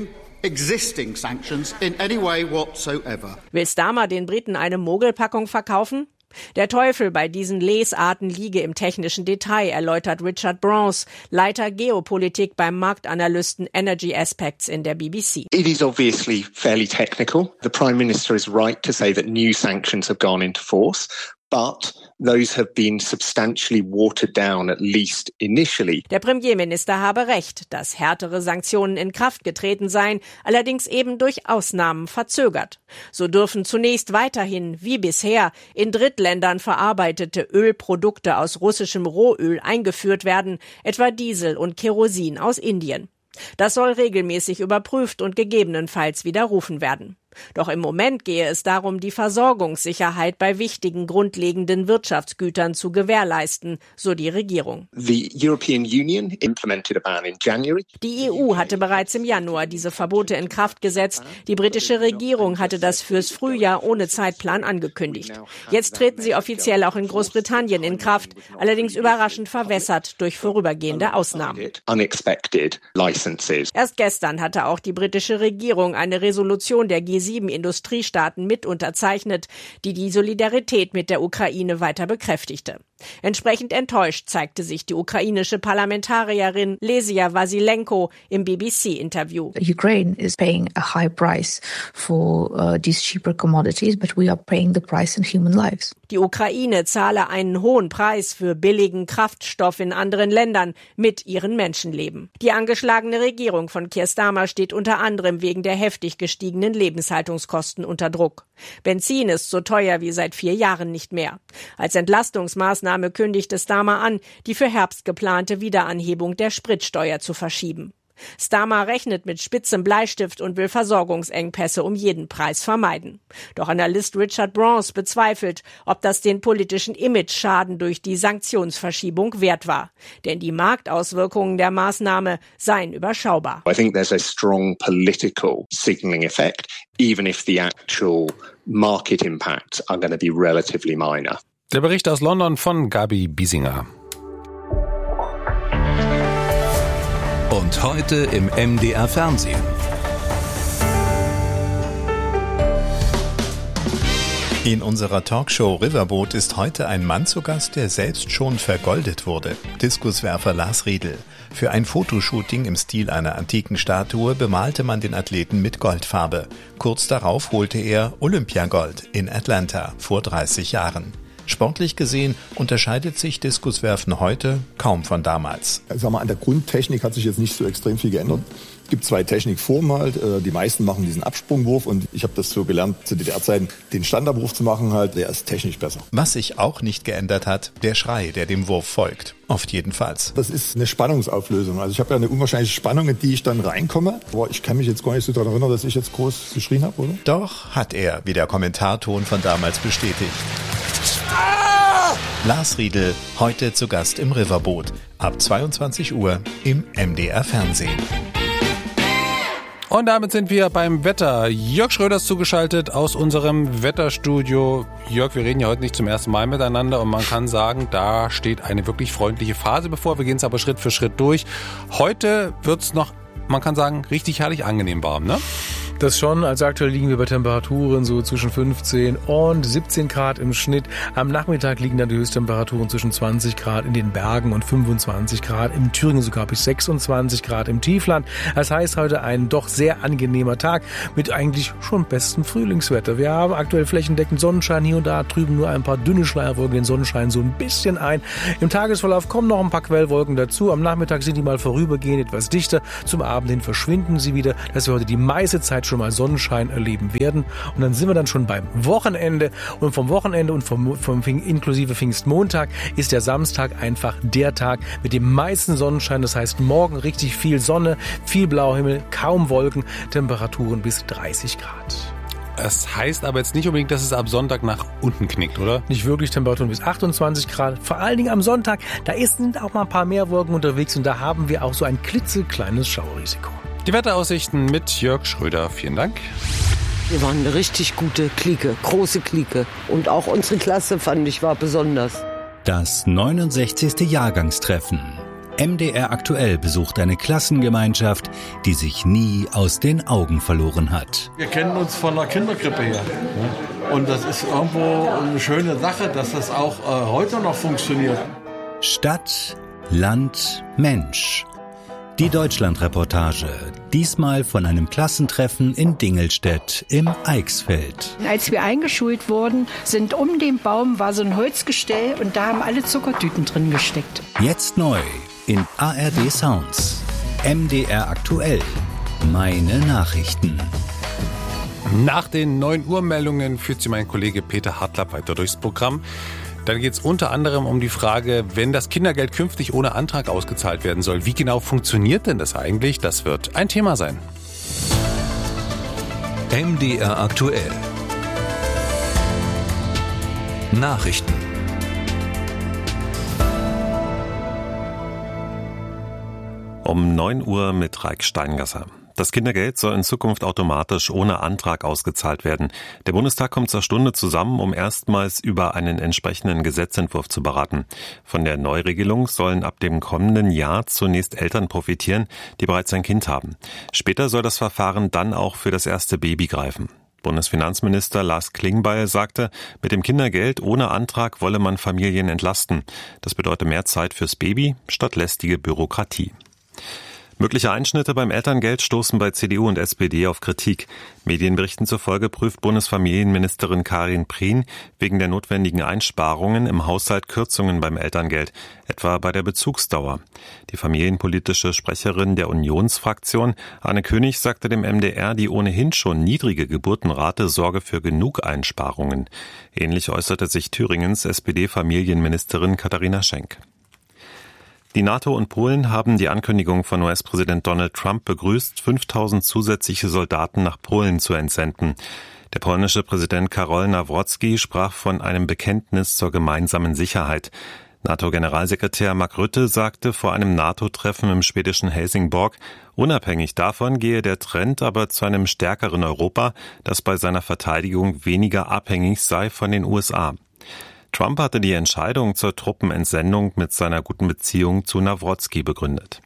Existing sanctions in any way whatsoever. Will Starmer den Briten eine Mogelpackung verkaufen? Der Teufel bei diesen Lesarten liege im technischen Detail, erläutert Richard Brance, Leiter Geopolitik beim Marktanalysten Energy Aspects in der B B C. It is obviously fairly technical. The Prime Minister is right to say that new sanctions have gone into force, but those have been substantially watered down, at least initially. Der Premierminister habe recht, dass härtere Sanktionen in Kraft getreten seien, allerdings eben durch Ausnahmen verzögert. So dürfen zunächst weiterhin, wie bisher, in Drittländern verarbeitete Ölprodukte aus russischem Rohöl eingeführt werden, etwa Diesel und Kerosin aus Indien. Das soll regelmäßig überprüft und gegebenenfalls widerrufen werden. Doch im Moment gehe es darum, die Versorgungssicherheit bei wichtigen grundlegenden Wirtschaftsgütern zu gewährleisten, so die Regierung. The European Union implemented a ban in January. Die E U hatte bereits im Januar diese Verbote in Kraft gesetzt. Die britische Regierung hatte das fürs Frühjahr ohne Zeitplan angekündigt. Jetzt treten sie offiziell auch in Großbritannien in Kraft, allerdings überraschend verwässert durch vorübergehende Ausnahmen. Unexpected licenses. Erst gestern hatte auch die britische Regierung eine Resolution der G sieben Industriestaaten mit unterzeichnet, die die Solidarität mit der Ukraine weiter bekräftigte. Entsprechend enttäuscht zeigte sich die ukrainische Parlamentarierin Lesia Vasilenko im B B C-Interview. Ukraine is paying a high price for uh, these cheaper commodities, but we are paying the price in human lives. Die Ukraine zahle einen hohen Preis für billigen Kraftstoff in anderen Ländern mit ihren Menschenleben. Die angeschlagene Regierung von Keir Starmer steht unter anderem wegen der heftig gestiegenen Lebenshaltungskosten unter Druck. Benzin ist so teuer wie seit vier Jahren nicht mehr. Als Entlastungsmaßnahme kündigte Starmer an, die für Herbst geplante Wiederanhebung der Spritsteuer zu verschieben. Starmer rechnet mit spitzem Bleistift und will Versorgungsengpässe um jeden Preis vermeiden. Doch Analyst Richard Brance bezweifelt, ob das den politischen Imageschaden durch die Sanktionsverschiebung wert war. Denn die Marktauswirkungen der Maßnahme seien überschaubar. I think there's a strong political signaling effect, even if the actual market impacts are going to be relatively minor. Der Bericht aus London von Gabi Biesinger. Und heute im M D R Fernsehen. In unserer Talkshow Riverboat ist heute ein Mann zu Gast, der selbst schon vergoldet wurde. Diskuswerfer Lars Riedel. Für ein Fotoshooting im Stil einer antiken Statue bemalte man den Athleten mit Goldfarbe. Kurz darauf holte er Olympiagold in Atlanta vor dreißig Jahren. Sportlich gesehen unterscheidet sich Diskuswerfen heute kaum von damals. Sag mal, an der Grundtechnik hat sich jetzt nicht so extrem viel geändert. Es gibt zwei Technikformen halt. Die meisten machen diesen Absprungwurf und ich habe das so gelernt, zu D D R-Zeiten den Standardwurf zu machen halt. Der ist technisch besser. Was sich auch nicht geändert hat, der Schrei, der dem Wurf folgt. Oft jedenfalls. Das ist eine Spannungsauflösung. Also ich habe ja eine unwahrscheinliche Spannung, in die ich dann reinkomme. Aber ich kann mich jetzt gar nicht so daran erinnern, dass ich jetzt groß geschrien habe, oder? Doch hat er, wie der Kommentarton von damals bestätigt. Lars Riedel, heute zu Gast im Riverboat. Ab zweiundzwanzig Uhr im M D R Fernsehen. Und damit sind wir beim Wetter. Jörg Schröder ist zugeschaltet aus unserem Wetterstudio. Jörg, wir reden ja heute nicht zum ersten Mal miteinander und man kann sagen, da steht eine wirklich freundliche Phase bevor. Wir gehen es aber Schritt für Schritt durch. Heute wird es noch man kann sagen, richtig herrlich angenehm warm, ne? Das schon, also aktuell liegen wir bei Temperaturen so zwischen fünfzehn und siebzehn Grad im Schnitt. Am Nachmittag liegen dann die Höchsttemperaturen zwischen zwanzig Grad in den Bergen und fünfundzwanzig Grad im Thüringen, sogar bis sechsundzwanzig Grad im Tiefland. Das heißt heute ein doch sehr angenehmer Tag mit eigentlich schon bestem Frühlingswetter. Wir haben aktuell flächendeckend Sonnenschein, hier und da drüben nur ein paar dünne Schleierwolken den Sonnenschein so ein bisschen ein. Im Tagesverlauf kommen noch ein paar Quellwolken dazu. Am Nachmittag sind die mal vorübergehend etwas dichter. Zum Abend hin verschwinden sie wieder, dass wir heute die meiste Zeit schon mal Sonnenschein erleben werden. Und dann sind wir dann schon beim Wochenende. Und vom Wochenende und vom, vom inklusive Pfingstmontag ist der Samstag einfach der Tag mit dem meisten Sonnenschein. Das heißt, morgen richtig viel Sonne, viel blauer Himmel, kaum Wolken, Temperaturen bis dreißig Grad. Das heißt aber jetzt nicht unbedingt, dass es ab Sonntag nach unten knickt, oder? Nicht wirklich, Temperaturen bis achtundzwanzig Grad. Vor allen Dingen am Sonntag, da sind auch mal ein paar mehr Wolken unterwegs und da haben wir auch so ein klitzekleines Schauerrisiko. Die Wetteraussichten mit Jörg Schröder. Vielen Dank. Wir waren eine richtig gute Clique, große Clique. Und auch unsere Klasse, fand ich, war besonders. Das neunundsechzigste Jahrgangstreffen. M D R aktuell besucht eine Klassengemeinschaft, die sich nie aus den Augen verloren hat. Wir kennen uns von der Kinderkrippe her. Und das ist irgendwo eine schöne Sache, dass das auch äh, heute noch funktioniert. Stadt, Land, Mensch. Die Deutschlandreportage, diesmal von einem Klassentreffen in Dingelstedt im Eichsfeld. Als wir eingeschult wurden, sind um den Baum war so ein Holzgestell und da haben alle Zuckertüten drin gesteckt. Jetzt neu in A R D Sounds. M D R aktuell. Meine Nachrichten. Nach den neun Uhr Meldungen führt Sie mein Kollege Peter Hartlapp weiter durchs Programm. Dann geht es unter anderem um die Frage, wenn das Kindergeld künftig ohne Antrag ausgezahlt werden soll, wie genau funktioniert denn das eigentlich? Das wird ein Thema sein. M D R aktuell. Nachrichten. Um neun Uhr mit Raik Steingasser. Das Kindergeld soll in Zukunft automatisch ohne Antrag ausgezahlt werden. Der Bundestag kommt zur Stunde zusammen, um erstmals über einen entsprechenden Gesetzentwurf zu beraten. Von der Neuregelung sollen ab dem kommenden Jahr zunächst Eltern profitieren, die bereits ein Kind haben. Später soll das Verfahren dann auch für das erste Baby greifen. Bundesfinanzminister Lars Klingbeil sagte, mit dem Kindergeld ohne Antrag wolle man Familien entlasten. Das bedeutet mehr Zeit fürs Baby statt lästige Bürokratie. Mögliche Einschnitte beim Elterngeld stoßen bei C D U und S P D auf Kritik. Medienberichten zufolge prüft Bundesfamilienministerin Karin Prien wegen der notwendigen Einsparungen im Haushalt Kürzungen beim Elterngeld, etwa bei der Bezugsdauer. Die familienpolitische Sprecherin der Unionsfraktion, Anne König, sagte dem M D R, die ohnehin schon niedrige Geburtenrate sorge für genug Einsparungen. Ähnlich äußerte sich Thüringens S P D-Familienministerin Katharina Schenk. Die NATO und Polen haben die Ankündigung von U S-Präsident Donald Trump begrüßt, fünftausend zusätzliche Soldaten nach Polen zu entsenden. Der polnische Präsident Karol Nawrocki sprach von einem Bekenntnis zur gemeinsamen Sicherheit. NATO-Generalsekretär Mark Rutte sagte vor einem NATO-Treffen im schwedischen Helsingborg, unabhängig davon gehe der Trend aber zu einem stärkeren Europa, das bei seiner Verteidigung weniger abhängig sei von den U S A. Trump hatte die Entscheidung zur Truppenentsendung mit seiner guten Beziehung zu Nawrocki begründet.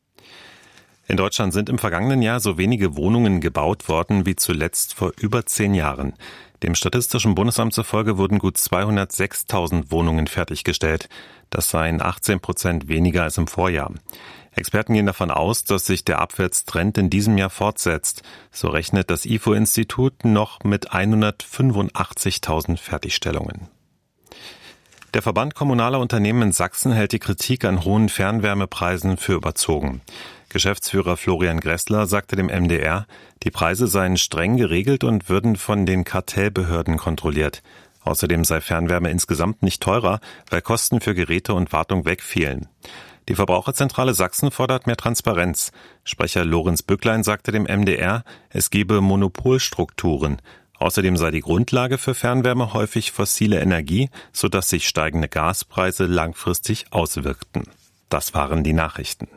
In Deutschland sind im vergangenen Jahr so wenige Wohnungen gebaut worden wie zuletzt vor über zehn Jahren. Dem Statistischen Bundesamt zufolge wurden gut zweihundertsechstausend Wohnungen fertiggestellt. Das seien achtzehn Prozent weniger als im Vorjahr. Experten gehen davon aus, dass sich der Abwärtstrend in diesem Jahr fortsetzt. So rechnet das I F O-Institut noch mit hundertfünfundachtzigtausend Fertigstellungen. Der Verband kommunaler Unternehmen in Sachsen hält die Kritik an hohen Fernwärmepreisen für überzogen. Geschäftsführer Florian Gressler sagte dem M D R, die Preise seien streng geregelt und würden von den Kartellbehörden kontrolliert. Außerdem sei Fernwärme insgesamt nicht teurer, weil Kosten für Geräte und Wartung wegfielen. Die Verbraucherzentrale Sachsen fordert mehr Transparenz. Sprecher Lorenz Bücklein sagte dem M D R, es gebe Monopolstrukturen. Außerdem sei die Grundlage für Fernwärme häufig fossile Energie, sodass sich steigende Gaspreise langfristig auswirkten. Das waren die Nachrichten.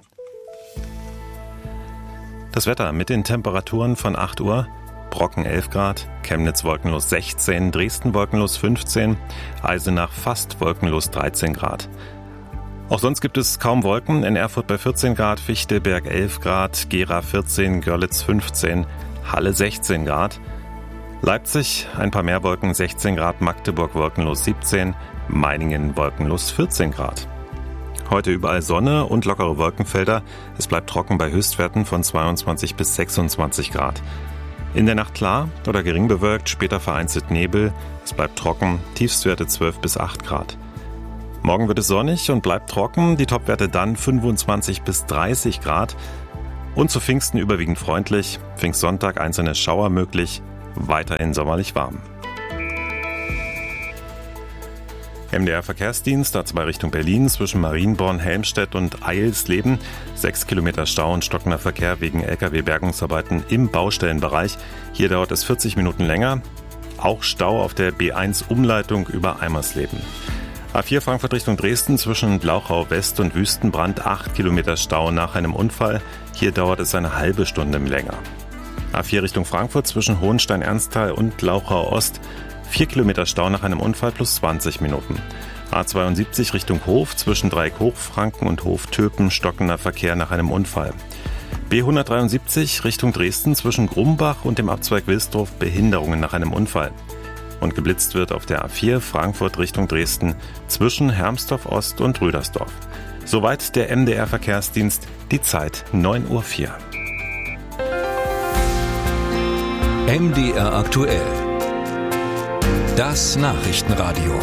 Das Wetter mit den Temperaturen von acht Uhr. Brocken elf Grad, Chemnitz wolkenlos sechzehn, Dresden wolkenlos fünfzehn, Eisenach fast wolkenlos dreizehn Grad. Auch sonst gibt es kaum Wolken. In Erfurt bei vierzehn Grad, Fichtelberg elf Grad, Gera vierzehn, Görlitz fünfzehn, Halle sechzehn Grad. Leipzig ein paar mehr Wolken, sechzehn Grad, Magdeburg wolkenlos siebzehn, Meiningen wolkenlos vierzehn Grad. Heute überall Sonne und lockere Wolkenfelder. Es bleibt trocken bei Höchstwerten von zweiundzwanzig bis sechsundzwanzig Grad. In der Nacht klar oder gering bewölkt, später vereinzelt Nebel. Es bleibt trocken, Tiefstwerte zwölf bis acht Grad. Morgen wird es sonnig und bleibt trocken, die Topwerte dann fünfundzwanzig bis dreißig Grad. Und zu Pfingsten überwiegend freundlich, Pfingstsonntag einzelne Schauer möglich, weiterhin sommerlich warm. M D R-Verkehrsdienst, A zwei Richtung Berlin, zwischen Marienborn, Helmstedt und Eilsleben. Sechs Kilometer Stau und stockender Verkehr wegen L K W-Bergungsarbeiten im Baustellenbereich. Hier dauert es vierzig Minuten länger. Auch Stau auf der B eins Umleitung über Eimersleben. A vier Frankfurt Richtung Dresden zwischen Blauchau West und Wüstenbrand, acht Kilometer Stau nach einem Unfall. Hier dauert es eine halbe Stunde länger. A vier Richtung Frankfurt zwischen Hohenstein-Ernsthal und Glauchau Ost, vier Kilometer Stau nach einem Unfall plus zwanzig Minuten. A zweiundsiebzig Richtung Hof zwischen Dreieck Hochfranken und Hof Töpen, stockender Verkehr nach einem Unfall. B hundertdreiundsiebzig Richtung Dresden zwischen Grumbach und dem Abzweig Wilsdorf, Behinderungen nach einem Unfall. Und geblitzt wird auf der A vier Frankfurt Richtung Dresden zwischen Hermsdorf Ost und Rüdersdorf. Soweit der M D R-Verkehrsdienst, die Zeit neun Uhr vier. M D R aktuell. Das Nachrichtenradio.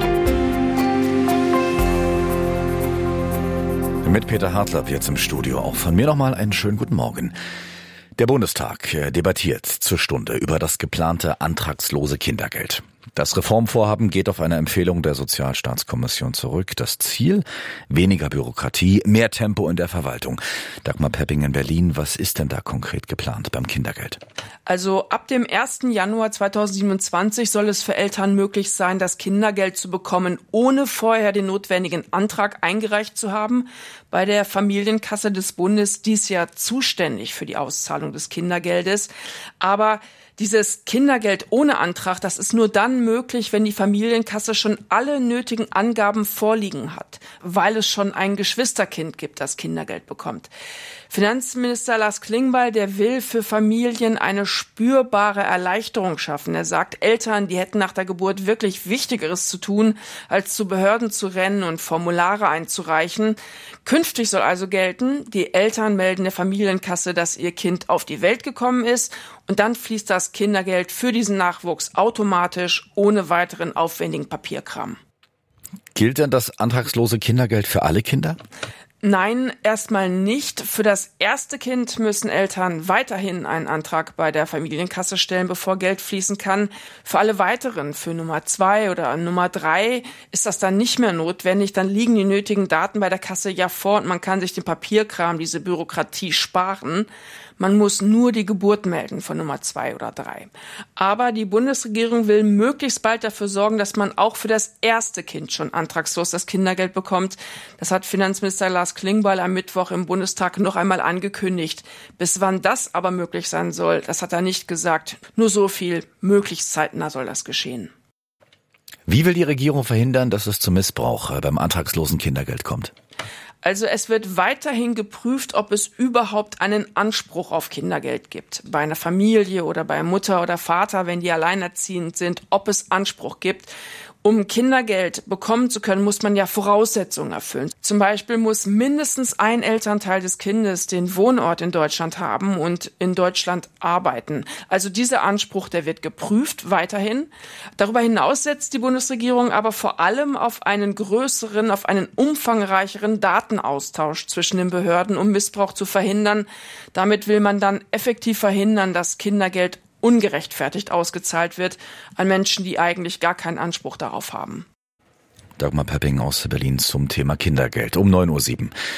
Mit Peter Hartlaub jetzt im Studio. Auch von mir nochmal einen schönen guten Morgen. Der Bundestag debattiert zur Stunde über das geplante antragslose Kindergeld. Das Reformvorhaben geht auf eine Empfehlung der Sozialstaatskommission zurück. Das Ziel? Weniger Bürokratie, mehr Tempo in der Verwaltung. Dagmar Pepping in Berlin, was ist denn da konkret geplant beim Kindergeld? Also ab dem ersten Januar zweitausendsiebenundzwanzig soll es für Eltern möglich sein, das Kindergeld zu bekommen, ohne vorher den notwendigen Antrag eingereicht zu haben. Bei der Familienkasse des Bundes, die ist ja zuständig für die Auszahlung des Kindergeldes. Aber dieses Kindergeld ohne Antrag, das ist nur dann möglich, wenn die Familienkasse schon alle nötigen Angaben vorliegen hat, weil es schon ein Geschwisterkind gibt, das Kindergeld bekommt. Finanzminister Lars Klingbeil, der will für Familien eine spürbare Erleichterung schaffen. Er sagt, Eltern, die hätten nach der Geburt wirklich Wichtigeres zu tun, als zu Behörden zu rennen und Formulare einzureichen. Künftig soll also gelten, die Eltern melden der Familienkasse, dass ihr Kind auf die Welt gekommen ist, und dann fließt das Kindergeld für diesen Nachwuchs automatisch, ohne weiteren aufwendigen Papierkram. Gilt denn das antragslose Kindergeld für alle Kinder? Nein, erstmal nicht. Für das erste Kind müssen Eltern weiterhin einen Antrag bei der Familienkasse stellen, bevor Geld fließen kann. Für alle weiteren, für Nummer zwei oder Nummer drei, ist das dann nicht mehr notwendig. Dann liegen die nötigen Daten bei der Kasse ja vor und man kann sich den Papierkram, diese Bürokratie sparen. Man muss nur die Geburt melden von Nummer zwei oder drei. Aber die Bundesregierung will möglichst bald dafür sorgen, dass man auch für das erste Kind schon antragslos das Kindergeld bekommt. Das hat Finanzminister Lars Klingbeil am Mittwoch im Bundestag noch einmal angekündigt. Bis wann das aber möglich sein soll, das hat er nicht gesagt. Nur so viel, möglichst zeitnah soll das geschehen. Wie will die Regierung verhindern, dass es zu Missbrauch beim antragslosen Kindergeld kommt? Also es wird weiterhin geprüft, ob es überhaupt einen Anspruch auf Kindergeld gibt. Bei einer Familie oder bei Mutter oder Vater, wenn die alleinerziehend sind, ob es Anspruch gibt. Um Kindergeld bekommen zu können, muss man ja Voraussetzungen erfüllen. Zum Beispiel muss mindestens ein Elternteil des Kindes den Wohnort in Deutschland haben und in Deutschland arbeiten. Also dieser Anspruch, der wird geprüft weiterhin. Darüber hinaus setzt die Bundesregierung aber vor allem auf einen größeren, auf einen umfangreicheren Datenaustausch zwischen den Behörden, um Missbrauch zu verhindern. Damit will man dann effektiv verhindern, dass Kindergeld ungerechtfertigt ausgezahlt wird an Menschen, die eigentlich gar keinen Anspruch darauf haben. Dagmar Pepping aus Berlin zum Thema Kindergeld um neun Uhr sieben.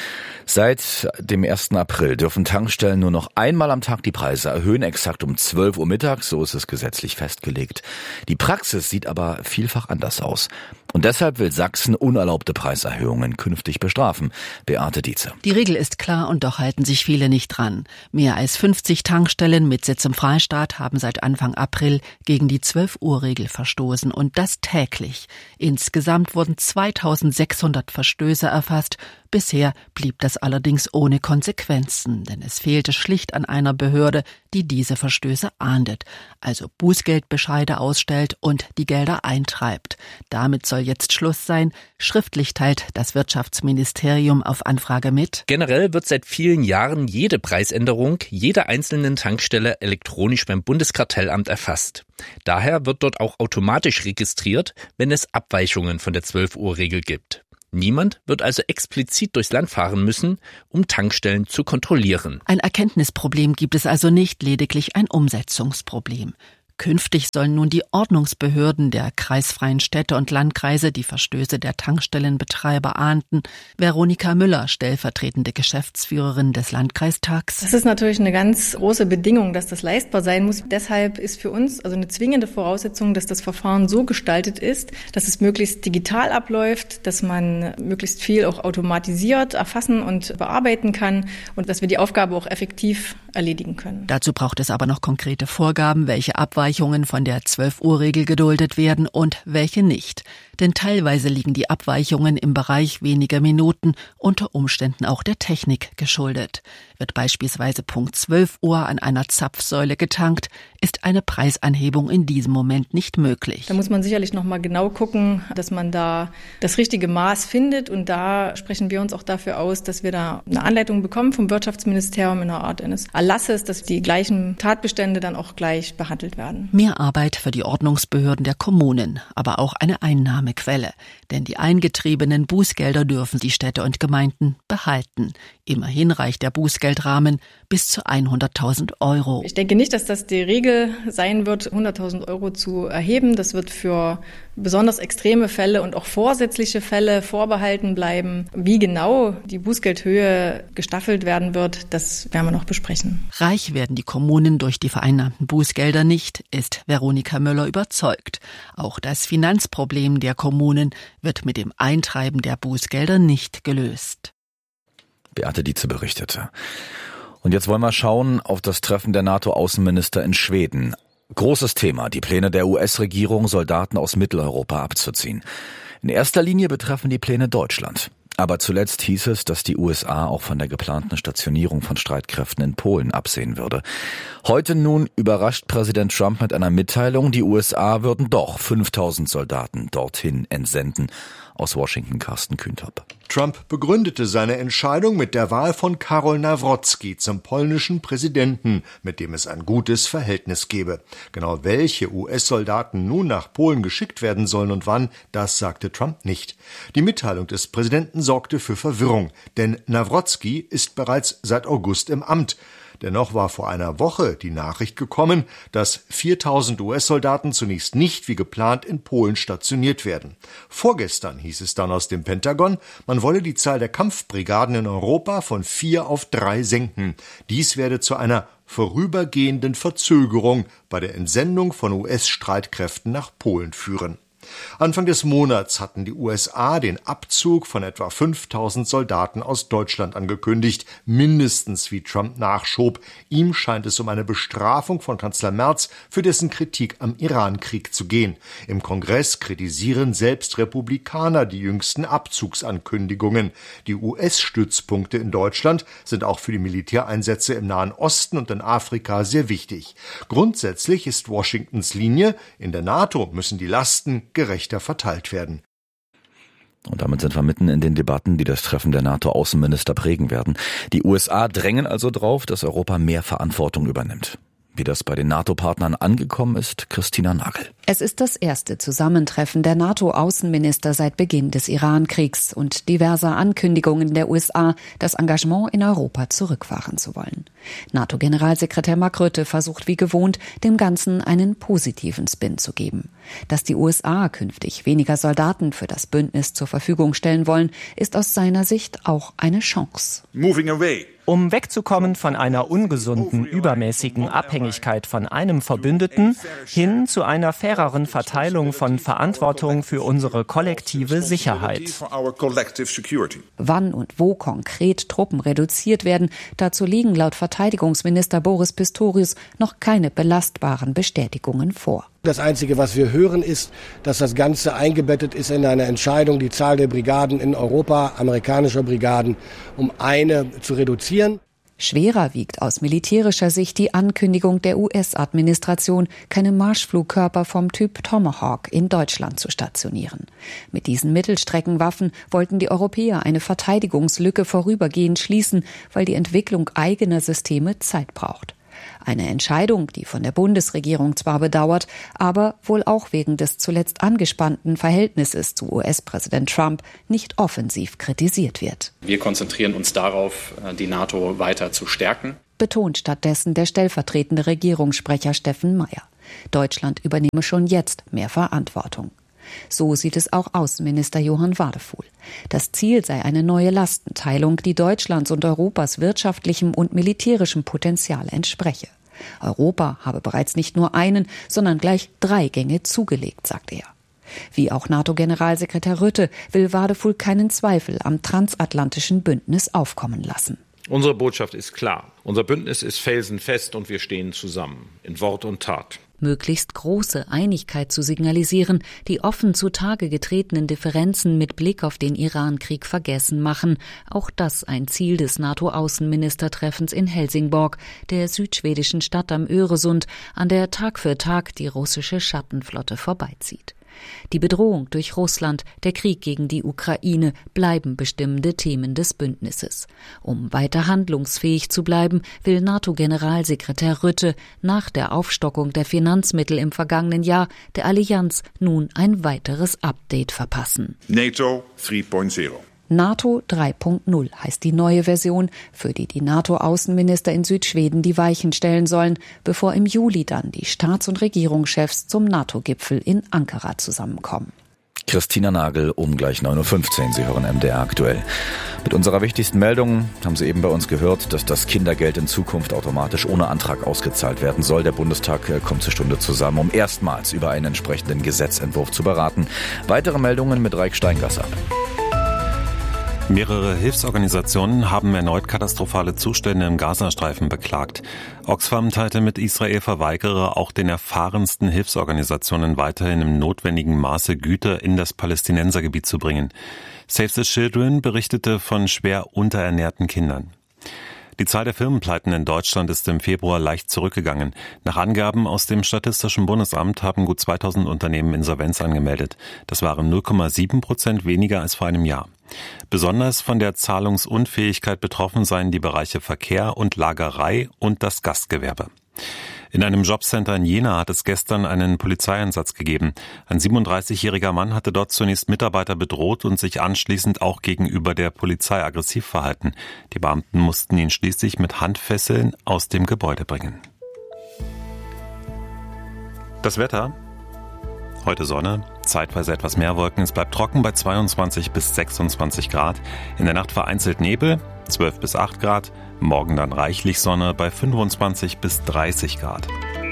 Seit dem ersten April dürfen Tankstellen nur noch einmal am Tag die Preise erhöhen, exakt um zwölf Uhr mittags, so ist es gesetzlich festgelegt. Die Praxis sieht aber vielfach anders aus. Und deshalb will Sachsen unerlaubte Preiserhöhungen künftig bestrafen. Beate Dietze. Die Regel ist klar und doch halten sich viele nicht dran. Mehr als fünfzig Tankstellen mit Sitz im Freistaat haben seit Anfang April gegen die zwölf Uhr Regel verstoßen und das täglich. Insgesamt wurden zweitausendsechshundert Verstöße erfasst. Bisher blieb das allerdings ohne Konsequenzen, denn es fehlte schlicht an einer Behörde, die diese Verstöße ahndet, also Bußgeldbescheide ausstellt und die Gelder eintreibt. Damit soll jetzt Schluss sein. Schriftlich teilt das Wirtschaftsministerium auf Anfrage mit: Generell wird seit vielen Jahren jede Preisänderung jeder einzelnen Tankstelle elektronisch beim Bundeskartellamt erfasst. Daher wird dort auch automatisch registriert, wenn es Abweichungen von der zwölf Uhr Regel gibt. Niemand wird also explizit durchs Land fahren müssen, um Tankstellen zu kontrollieren. Ein Erkenntnisproblem gibt es also nicht, lediglich ein Umsetzungsproblem. Künftig sollen nun die Ordnungsbehörden der kreisfreien Städte und Landkreise die Verstöße der Tankstellenbetreiber ahnden. Veronika Müller, stellvertretende Geschäftsführerin des Landkreistags. Das ist natürlich eine ganz große Bedingung, dass das leistbar sein muss. Deshalb ist für uns also eine zwingende Voraussetzung, dass das Verfahren so gestaltet ist, dass es möglichst digital abläuft, dass man möglichst viel auch automatisiert erfassen und bearbeiten kann und dass wir die Aufgabe auch effektiv erledigen können. Dazu braucht es aber noch konkrete Vorgaben, welche Abweichungen von der zwölf Uhr Regel geduldet werden und welche nicht. Denn teilweise liegen die Abweichungen im Bereich weniger Minuten, unter Umständen auch der Technik geschuldet. Wird beispielsweise Punkt zwölf Uhr an einer Zapfsäule getankt, ist eine Preisanhebung in diesem Moment nicht möglich. Da muss man sicherlich noch mal genau gucken, dass man da das richtige Maß findet. Und da sprechen wir uns auch dafür aus, dass wir da eine Anleitung bekommen vom Wirtschaftsministerium in einer Art eines Erlasses, dass die gleichen Tatbestände dann auch gleich behandelt werden. Mehr Arbeit für die Ordnungsbehörden der Kommunen, aber auch eine Einnahmequelle. Denn die eingetriebenen Bußgelder dürfen die Städte und Gemeinden behalten. Immerhin reicht der Bußgeldrahmen bis zu hunderttausend Euro. Ich denke nicht, dass das die Regel sein wird, hunderttausend Euro zu erheben. Das wird für besonders extreme Fälle und auch vorsätzliche Fälle vorbehalten bleiben. Wie genau die Bußgeldhöhe gestaffelt werden wird, das werden wir noch besprechen. Reich werden die Kommunen durch die vereinnahmten Bußgelder nicht, ist Veronika Müller überzeugt. Auch das Finanzproblem der Kommunen wird mit dem Eintreiben der Bußgelder nicht gelöst. Beate Dietze berichtete. Und jetzt wollen wir schauen auf das Treffen der NATO-Außenminister in Schweden. Großes Thema, die Pläne der U S-Regierung, Soldaten aus Mitteleuropa abzuziehen. In erster Linie betreffen die Pläne Deutschland. Aber zuletzt hieß es, dass die U S A auch von der geplanten Stationierung von Streitkräften in Polen absehen würde. Heute nun überrascht Präsident Trump mit einer Mitteilung, die U S A würden doch fünftausend Soldaten dorthin entsenden. Aus Washington Carsten Kühntop. Trump begründete seine Entscheidung mit der Wahl von Karol Nawrocki zum polnischen Präsidenten, mit dem es ein gutes Verhältnis gebe. Genau welche U S-Soldaten nun nach Polen geschickt werden sollen und wann, das sagte Trump nicht. Die Mitteilung des Präsidenten sorgte für Verwirrung, denn Nawrocki ist bereits seit August im Amt. Dennoch war vor einer Woche die Nachricht gekommen, dass viertausend U S-Soldaten zunächst nicht wie geplant in Polen stationiert werden. Vorgestern hieß es dann aus dem Pentagon, man wolle die Zahl der Kampfbrigaden in Europa von vier auf drei senken. Dies werde zu einer vorübergehenden Verzögerung bei der Entsendung von U S-Streitkräften nach Polen führen. Anfang des Monats hatten die U S A den Abzug von etwa fünftausend Soldaten aus Deutschland angekündigt, mindestens wie Trump nachschob. Ihm scheint es um eine Bestrafung von Kanzler Merz für dessen Kritik am Iran-Krieg zu gehen. Im Kongress kritisieren selbst Republikaner die jüngsten Abzugsankündigungen. Die U S-Stützpunkte in Deutschland sind auch für die Militäreinsätze im Nahen Osten und in Afrika sehr wichtig. Grundsätzlich ist Washingtons Linie, in der NATO müssen die Lasten gerechter verteilt werden. Und damit sind wir mitten in den Debatten, die das Treffen der NATO-Außenminister prägen werden. Die U S A drängen also drauf, dass Europa mehr Verantwortung übernimmt. Wie das bei den NATO-Partnern angekommen ist, Christina Nagel. Es ist das erste Zusammentreffen der NATO-Außenminister seit Beginn des Iran-Kriegs und diverser Ankündigungen der U S A, das Engagement in Europa zurückfahren zu wollen. NATO-Generalsekretär Mark Rutte versucht wie gewohnt, dem Ganzen einen positiven Spin zu geben. Dass die U S A künftig weniger Soldaten für das Bündnis zur Verfügung stellen wollen, ist aus seiner Sicht auch eine Chance. Moving away. Um wegzukommen von einer ungesunden, übermäßigen Abhängigkeit von einem Verbündeten hin zu einer faireren Verteilung von Verantwortung für unsere kollektive Sicherheit. Wann und wo konkret Truppen reduziert werden, dazu liegen laut Verteidigungsminister Boris Pistorius noch keine belastbaren Bestätigungen vor. Das Einzige, was wir hören, ist, dass das Ganze eingebettet ist in eine Entscheidung, die Zahl der Brigaden in Europa, amerikanischer Brigaden, um eine zu reduzieren. Schwerer wiegt aus militärischer Sicht die Ankündigung der U S-Administration, keine Marschflugkörper vom Typ Tomahawk in Deutschland zu stationieren. Mit diesen Mittelstreckenwaffen wollten die Europäer eine Verteidigungslücke vorübergehend schließen, weil die Entwicklung eigener Systeme Zeit braucht. Eine Entscheidung, die von der Bundesregierung zwar bedauert, aber wohl auch wegen des zuletzt angespannten Verhältnisses zu U S-Präsident Trump nicht offensiv kritisiert wird. Wir konzentrieren uns darauf, die NATO weiter zu stärken, betont stattdessen der stellvertretende Regierungssprecher Steffen Meyer. Deutschland übernehme schon jetzt mehr Verantwortung. So sieht es auch Außenminister Johann Wadefuhl. Das Ziel sei eine neue Lastenteilung, die Deutschlands und Europas wirtschaftlichem und militärischem Potenzial entspreche. Europa habe bereits nicht nur einen, sondern gleich drei Gänge zugelegt, sagt er. Wie auch NATO-Generalsekretär Rutte will Wadefuhl keinen Zweifel am transatlantischen Bündnis aufkommen lassen. Unsere Botschaft ist klar. Unser Bündnis ist felsenfest und wir stehen zusammen, in Wort und Tat. Möglichst große Einigkeit zu signalisieren, die offen zutage getretenen Differenzen mit Blick auf den Iran-Krieg vergessen machen. Auch das ein Ziel des NATO-Außenministertreffens in Helsingborg, der südschwedischen Stadt am Öresund, an der Tag für Tag die russische Schattenflotte vorbeizieht. Die Bedrohung durch Russland, der Krieg gegen die Ukraine bleiben bestimmende Themen des Bündnisses. Um weiter handlungsfähig zu bleiben, will NATO-Generalsekretär Rutte nach der Aufstockung der Finanzmittel im vergangenen Jahr der Allianz nun ein weiteres Update verpassen. NATO drei Punkt null. NATO drei Punkt null heißt die neue Version, für die die NATO-Außenminister in Südschweden die Weichen stellen sollen, bevor im Juli dann die Staats- und Regierungschefs zum NATO-Gipfel in Ankara zusammenkommen. Christina Nagel um gleich neun Uhr fünfzehn. Sie hören M D R aktuell. Mit unserer wichtigsten Meldung haben Sie eben bei uns gehört, dass das Kindergeld in Zukunft automatisch ohne Antrag ausgezahlt werden soll. Der Bundestag kommt zur Stunde zusammen, um erstmals über einen entsprechenden Gesetzentwurf zu beraten. Weitere Meldungen mit Raik Steingasser. Mehrere Hilfsorganisationen haben erneut katastrophale Zustände im Gazastreifen beklagt. Oxfam teilte mit, Israel verweigere auch den erfahrensten Hilfsorganisationen weiterhin im notwendigen Maße Güter in das Palästinensergebiet zu bringen. Save the Children berichtete von schwer unterernährten Kindern. Die Zahl der Firmenpleiten in Deutschland ist im Februar leicht zurückgegangen. Nach Angaben aus dem Statistischen Bundesamt haben gut zweitausend Unternehmen Insolvenz angemeldet. Das waren null Komma sieben Prozent weniger als vor einem Jahr. Besonders von der Zahlungsunfähigkeit betroffen seien die Bereiche Verkehr und Lagerei und das Gastgewerbe. In einem Jobcenter in Jena hat es gestern einen Polizeieinsatz gegeben. Ein siebenunddreißigjähriger Mann hatte dort zunächst Mitarbeiter bedroht und sich anschließend auch gegenüber der Polizei aggressiv verhalten. Die Beamten mussten ihn schließlich mit Handfesseln aus dem Gebäude bringen. Das Wetter? Heute Sonne, zeitweise etwas mehr Wolken. Es bleibt trocken bei zweiundzwanzig bis sechsundzwanzig Grad. In der Nacht vereinzelt Nebel, zwölf bis acht Grad. Morgen dann reichlich Sonne bei fünfundzwanzig bis dreißig Grad.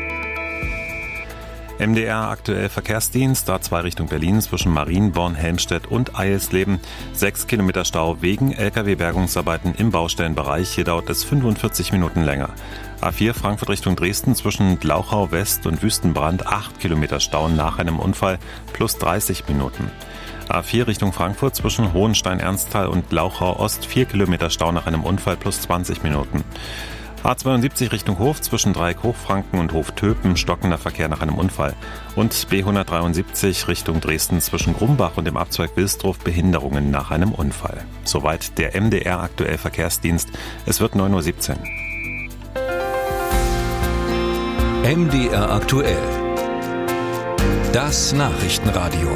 M D R aktuell Verkehrsdienst, A zwei Richtung Berlin zwischen Marienborn, Helmstedt und Eilsleben. Sechs Kilometer Stau wegen L K W-Bergungsarbeiten im Baustellenbereich. Hier dauert es fünfundvierzig Minuten länger. A vier Frankfurt Richtung Dresden zwischen Glauchau West und Wüstenbrand. Acht Kilometer Stau nach einem Unfall plus dreißig Minuten. A vier Richtung Frankfurt zwischen Hohenstein-Ernsthal und Glauchau Ost. Vier Kilometer Stau nach einem Unfall plus zwanzig Minuten. A zweiundsiebzig Richtung Hof zwischen Dreieck Hochfranken und Hof Töpen, stockender Verkehr nach einem Unfall. Und B hundertdreiundsiebzig Richtung Dresden zwischen Grumbach und dem Abzweig Wilsdruf, Behinderungen nach einem Unfall. Soweit der M D R aktuell Verkehrsdienst. Es wird neun Uhr siebzehn. M D R aktuell. Das Nachrichtenradio.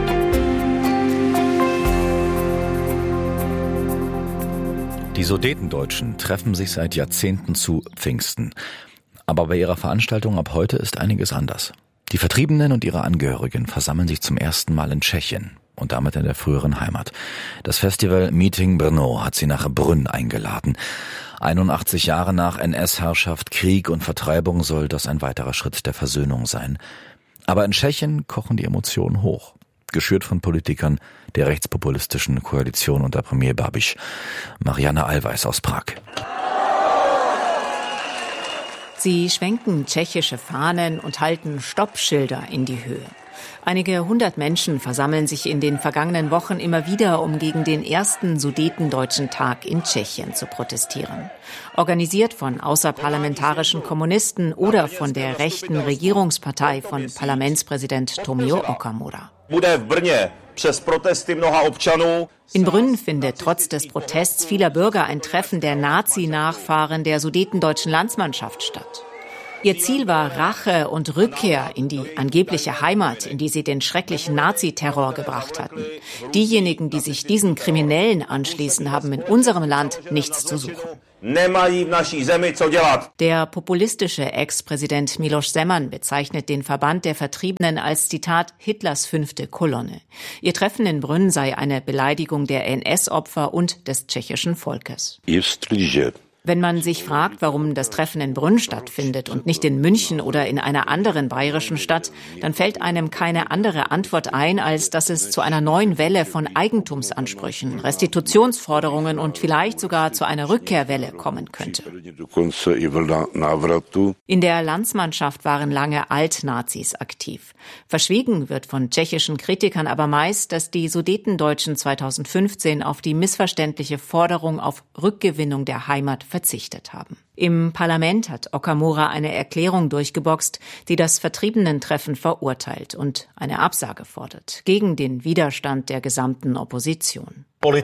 Die Sudetendeutschen treffen sich seit Jahrzehnten zu Pfingsten. Aber bei ihrer Veranstaltung ab heute ist einiges anders. Die Vertriebenen und ihre Angehörigen versammeln sich zum ersten Mal in Tschechien und damit in der früheren Heimat. Das Festival Meeting Brno hat sie nach Brünn eingeladen. einundachtzig Jahre nach N S-Herrschaft, Krieg und Vertreibung soll das ein weiterer Schritt der Versöhnung sein. Aber in Tschechien kochen die Emotionen hoch. Geschürt von Politikern der rechtspopulistischen Koalition unter Premier Babiš. Marianne Allweis aus Prag. Sie schwenken tschechische Fahnen und halten Stoppschilder in die Höhe. Einige hundert Menschen versammeln sich in den vergangenen Wochen immer wieder, um gegen den ersten Sudetendeutschen Tag in Tschechien zu protestieren. Organisiert von außerparlamentarischen Kommunisten oder von der rechten Regierungspartei von Parlamentspräsident Tomio Okamura. In Brünn findet trotz des Protests vieler Bürger ein Treffen der Nazi-Nachfahren der sudetendeutschen Landsmannschaft statt. Ihr Ziel war Rache und Rückkehr in die angebliche Heimat, in die sie den schrecklichen Naziterror gebracht hatten. Diejenigen, die sich diesen Kriminellen anschließen, haben in unserem Land nichts zu suchen. Der populistische Ex-Präsident Miloš Zeman bezeichnet den Verband der Vertriebenen als, Zitat, Hitlers fünfte Kolonne. Ihr Treffen in Brünn sei eine Beleidigung der N S-Opfer und des tschechischen Volkes. Wenn man sich fragt, warum das Treffen in Brünn stattfindet und nicht in München oder in einer anderen bayerischen Stadt, dann fällt einem keine andere Antwort ein, als dass es zu einer neuen Welle von Eigentumsansprüchen, Restitutionsforderungen und vielleicht sogar zu einer Rückkehrwelle kommen könnte. In der Landsmannschaft waren lange Altnazis aktiv. Verschwiegen wird von tschechischen Kritikern aber meist, dass die Sudetendeutschen zweitausendfünfzehn auf die missverständliche Forderung auf Rückgewinnung der Heimat verzichtet haben. Im Parlament hat Okamura eine Erklärung durchgeboxt, die das Vertriebenentreffen verurteilt und eine Absage fordert, gegen den Widerstand der gesamten Opposition.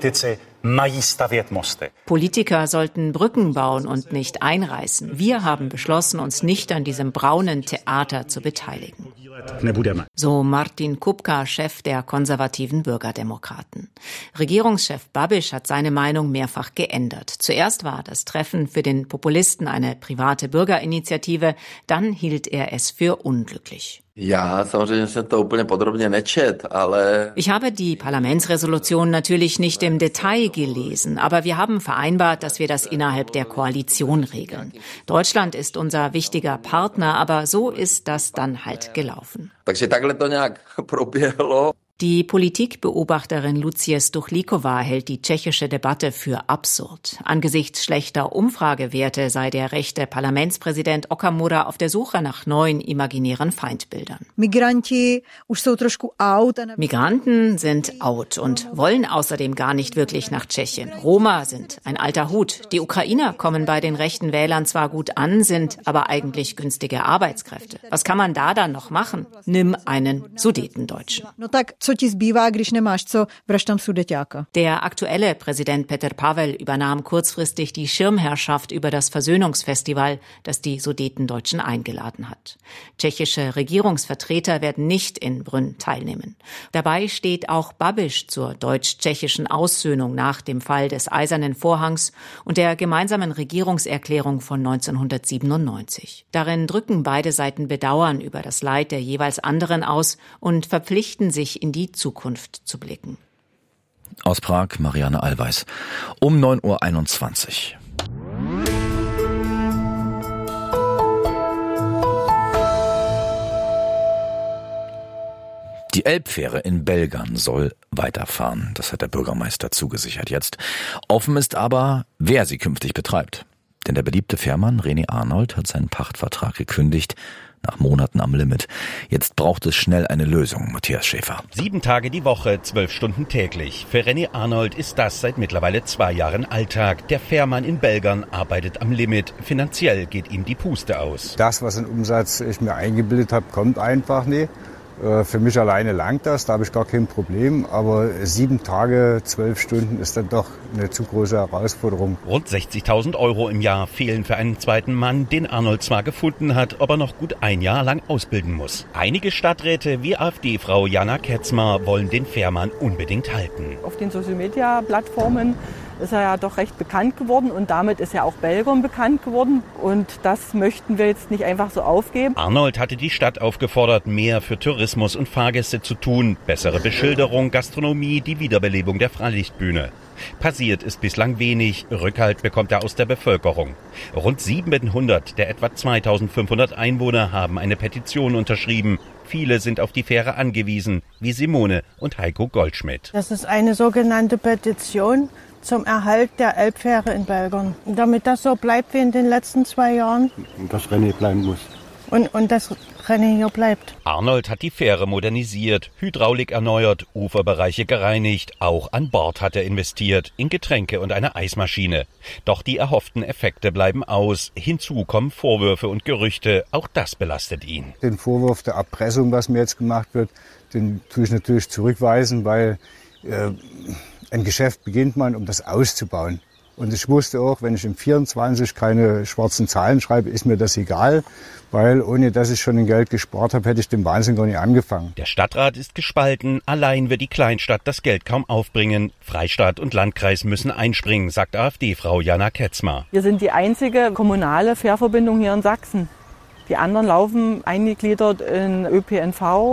Politiker sollten Brücken bauen und nicht einreißen. Wir haben beschlossen, uns nicht an diesem braunen Theater zu beteiligen. So Martin Kupka, Chef der konservativen Bürgerdemokraten. Regierungschef Babiš hat seine Meinung mehrfach geändert. Zuerst war das Treffen für den Populisten eine private Bürgerinitiative, dann hielt er es für unglücklich. Ich habe die Parlamentsresolution natürlich nicht im Detail gelesen, aber wir haben vereinbart, dass wir das innerhalb der Koalition regeln. Deutschland ist unser wichtiger Partner, aber so ist das dann halt gelaufen. Die Politikbeobachterin Lucie Stuchlíková hält die tschechische Debatte für absurd. Angesichts schlechter Umfragewerte sei der rechte Parlamentspräsident Okamura auf der Suche nach neuen imaginären Feindbildern. Migranten sind out und wollen außerdem gar nicht wirklich nach Tschechien. Roma sind ein alter Hut. Die Ukrainer kommen bei den rechten Wählern zwar gut an, sind aber eigentlich günstige Arbeitskräfte. Was kann man da dann noch machen? Nimm einen Sudetendeutschen. Der aktuelle Präsident Petr Pavel übernahm kurzfristig die Schirmherrschaft über das Versöhnungsfestival, das die Sudetendeutschen eingeladen hat. Tschechische Regierungsvertreter werden nicht in Brünn teilnehmen. Dabei steht auch Babiš zur deutsch-tschechischen Aussöhnung nach dem Fall des Eisernen Vorhangs und der gemeinsamen Regierungserklärung von neunzehnhundertsiebenundneunzig. Darin drücken beide Seiten Bedauern über das Leid der jeweils anderen aus und verpflichten sich in die Zukunft zu blicken. Aus Prag, Marianne Allweis. Um neun Uhr einundzwanzig. Die Elbfähre in Belgern soll weiterfahren. Das hat der Bürgermeister zugesichert jetzt. Offen ist aber, wer sie künftig betreibt. Denn der beliebte Fährmann René Arnold hat seinen Pachtvertrag gekündigt. Nach Monaten am Limit. Jetzt braucht es schnell eine Lösung, Matthias Schäfer. Sieben Tage die Woche, zwölf Stunden täglich. Für René Arnold ist das seit mittlerweile zwei Jahren Alltag. Der Fährmann in Belgern arbeitet am Limit. Finanziell geht ihm die Puste aus. Das, was in Umsatz ich mir eingebildet habe, kommt einfach nicht. Für mich alleine langt das, da habe ich gar kein Problem. Aber sieben Tage, zwölf Stunden ist dann doch eine zu große Herausforderung. Rund sechzigtausend Euro im Jahr fehlen für einen zweiten Mann, den Arnold zwar gefunden hat, aber noch gut ein Jahr lang ausbilden muss. Einige Stadträte wie AfD-Frau Jana Ketzmer wollen den Fährmann unbedingt halten. Auf den Social-Media-Plattformen ist er ja doch recht bekannt geworden und damit ist er auch Belgern bekannt geworden und das möchten wir jetzt nicht einfach so aufgeben. Arnold hatte die Stadt aufgefordert, mehr für Tourismus und Fahrgäste zu tun, bessere Beschilderung, Gastronomie, die Wiederbelebung der Freilichtbühne. Passiert ist bislang wenig, Rückhalt bekommt er aus der Bevölkerung. Rund siebenhundert der etwa zweitausendfünfhundert Einwohner haben eine Petition unterschrieben. Viele sind auf die Fähre angewiesen, wie Simone und Heiko Goldschmidt. Das ist eine sogenannte Petition zum Erhalt der Elbfähre in Belgern. Damit das so bleibt wie in den letzten zwei Jahren. Und das Rennen bleiben muss. Und, und das Rennen hier bleibt. Arnold hat die Fähre modernisiert, Hydraulik erneuert, Uferbereiche gereinigt. Auch an Bord hat er investiert, in Getränke und eine Eismaschine. Doch die erhofften Effekte bleiben aus. Hinzu kommen Vorwürfe und Gerüchte. Auch das belastet ihn. Den Vorwurf der Erpressung, was mir jetzt gemacht wird, den tue ich natürlich zurückweisen, weil äh, ein Geschäft beginnt man, um das auszubauen. Und ich wusste auch, wenn ich im vierundzwanzig keine schwarzen Zahlen schreibe, ist mir das egal, weil ohne dass ich schon ein Geld gespart habe, hätte ich den Wahnsinn gar nicht angefangen. Der Stadtrat ist gespalten, allein wird die Kleinstadt das Geld kaum aufbringen. Freistaat und Landkreis müssen einspringen, sagt AfD-Frau Jana Ketzmer. Wir sind die einzige kommunale Fährverbindung hier in Sachsen. Die anderen laufen eingegliedert in Ö P N V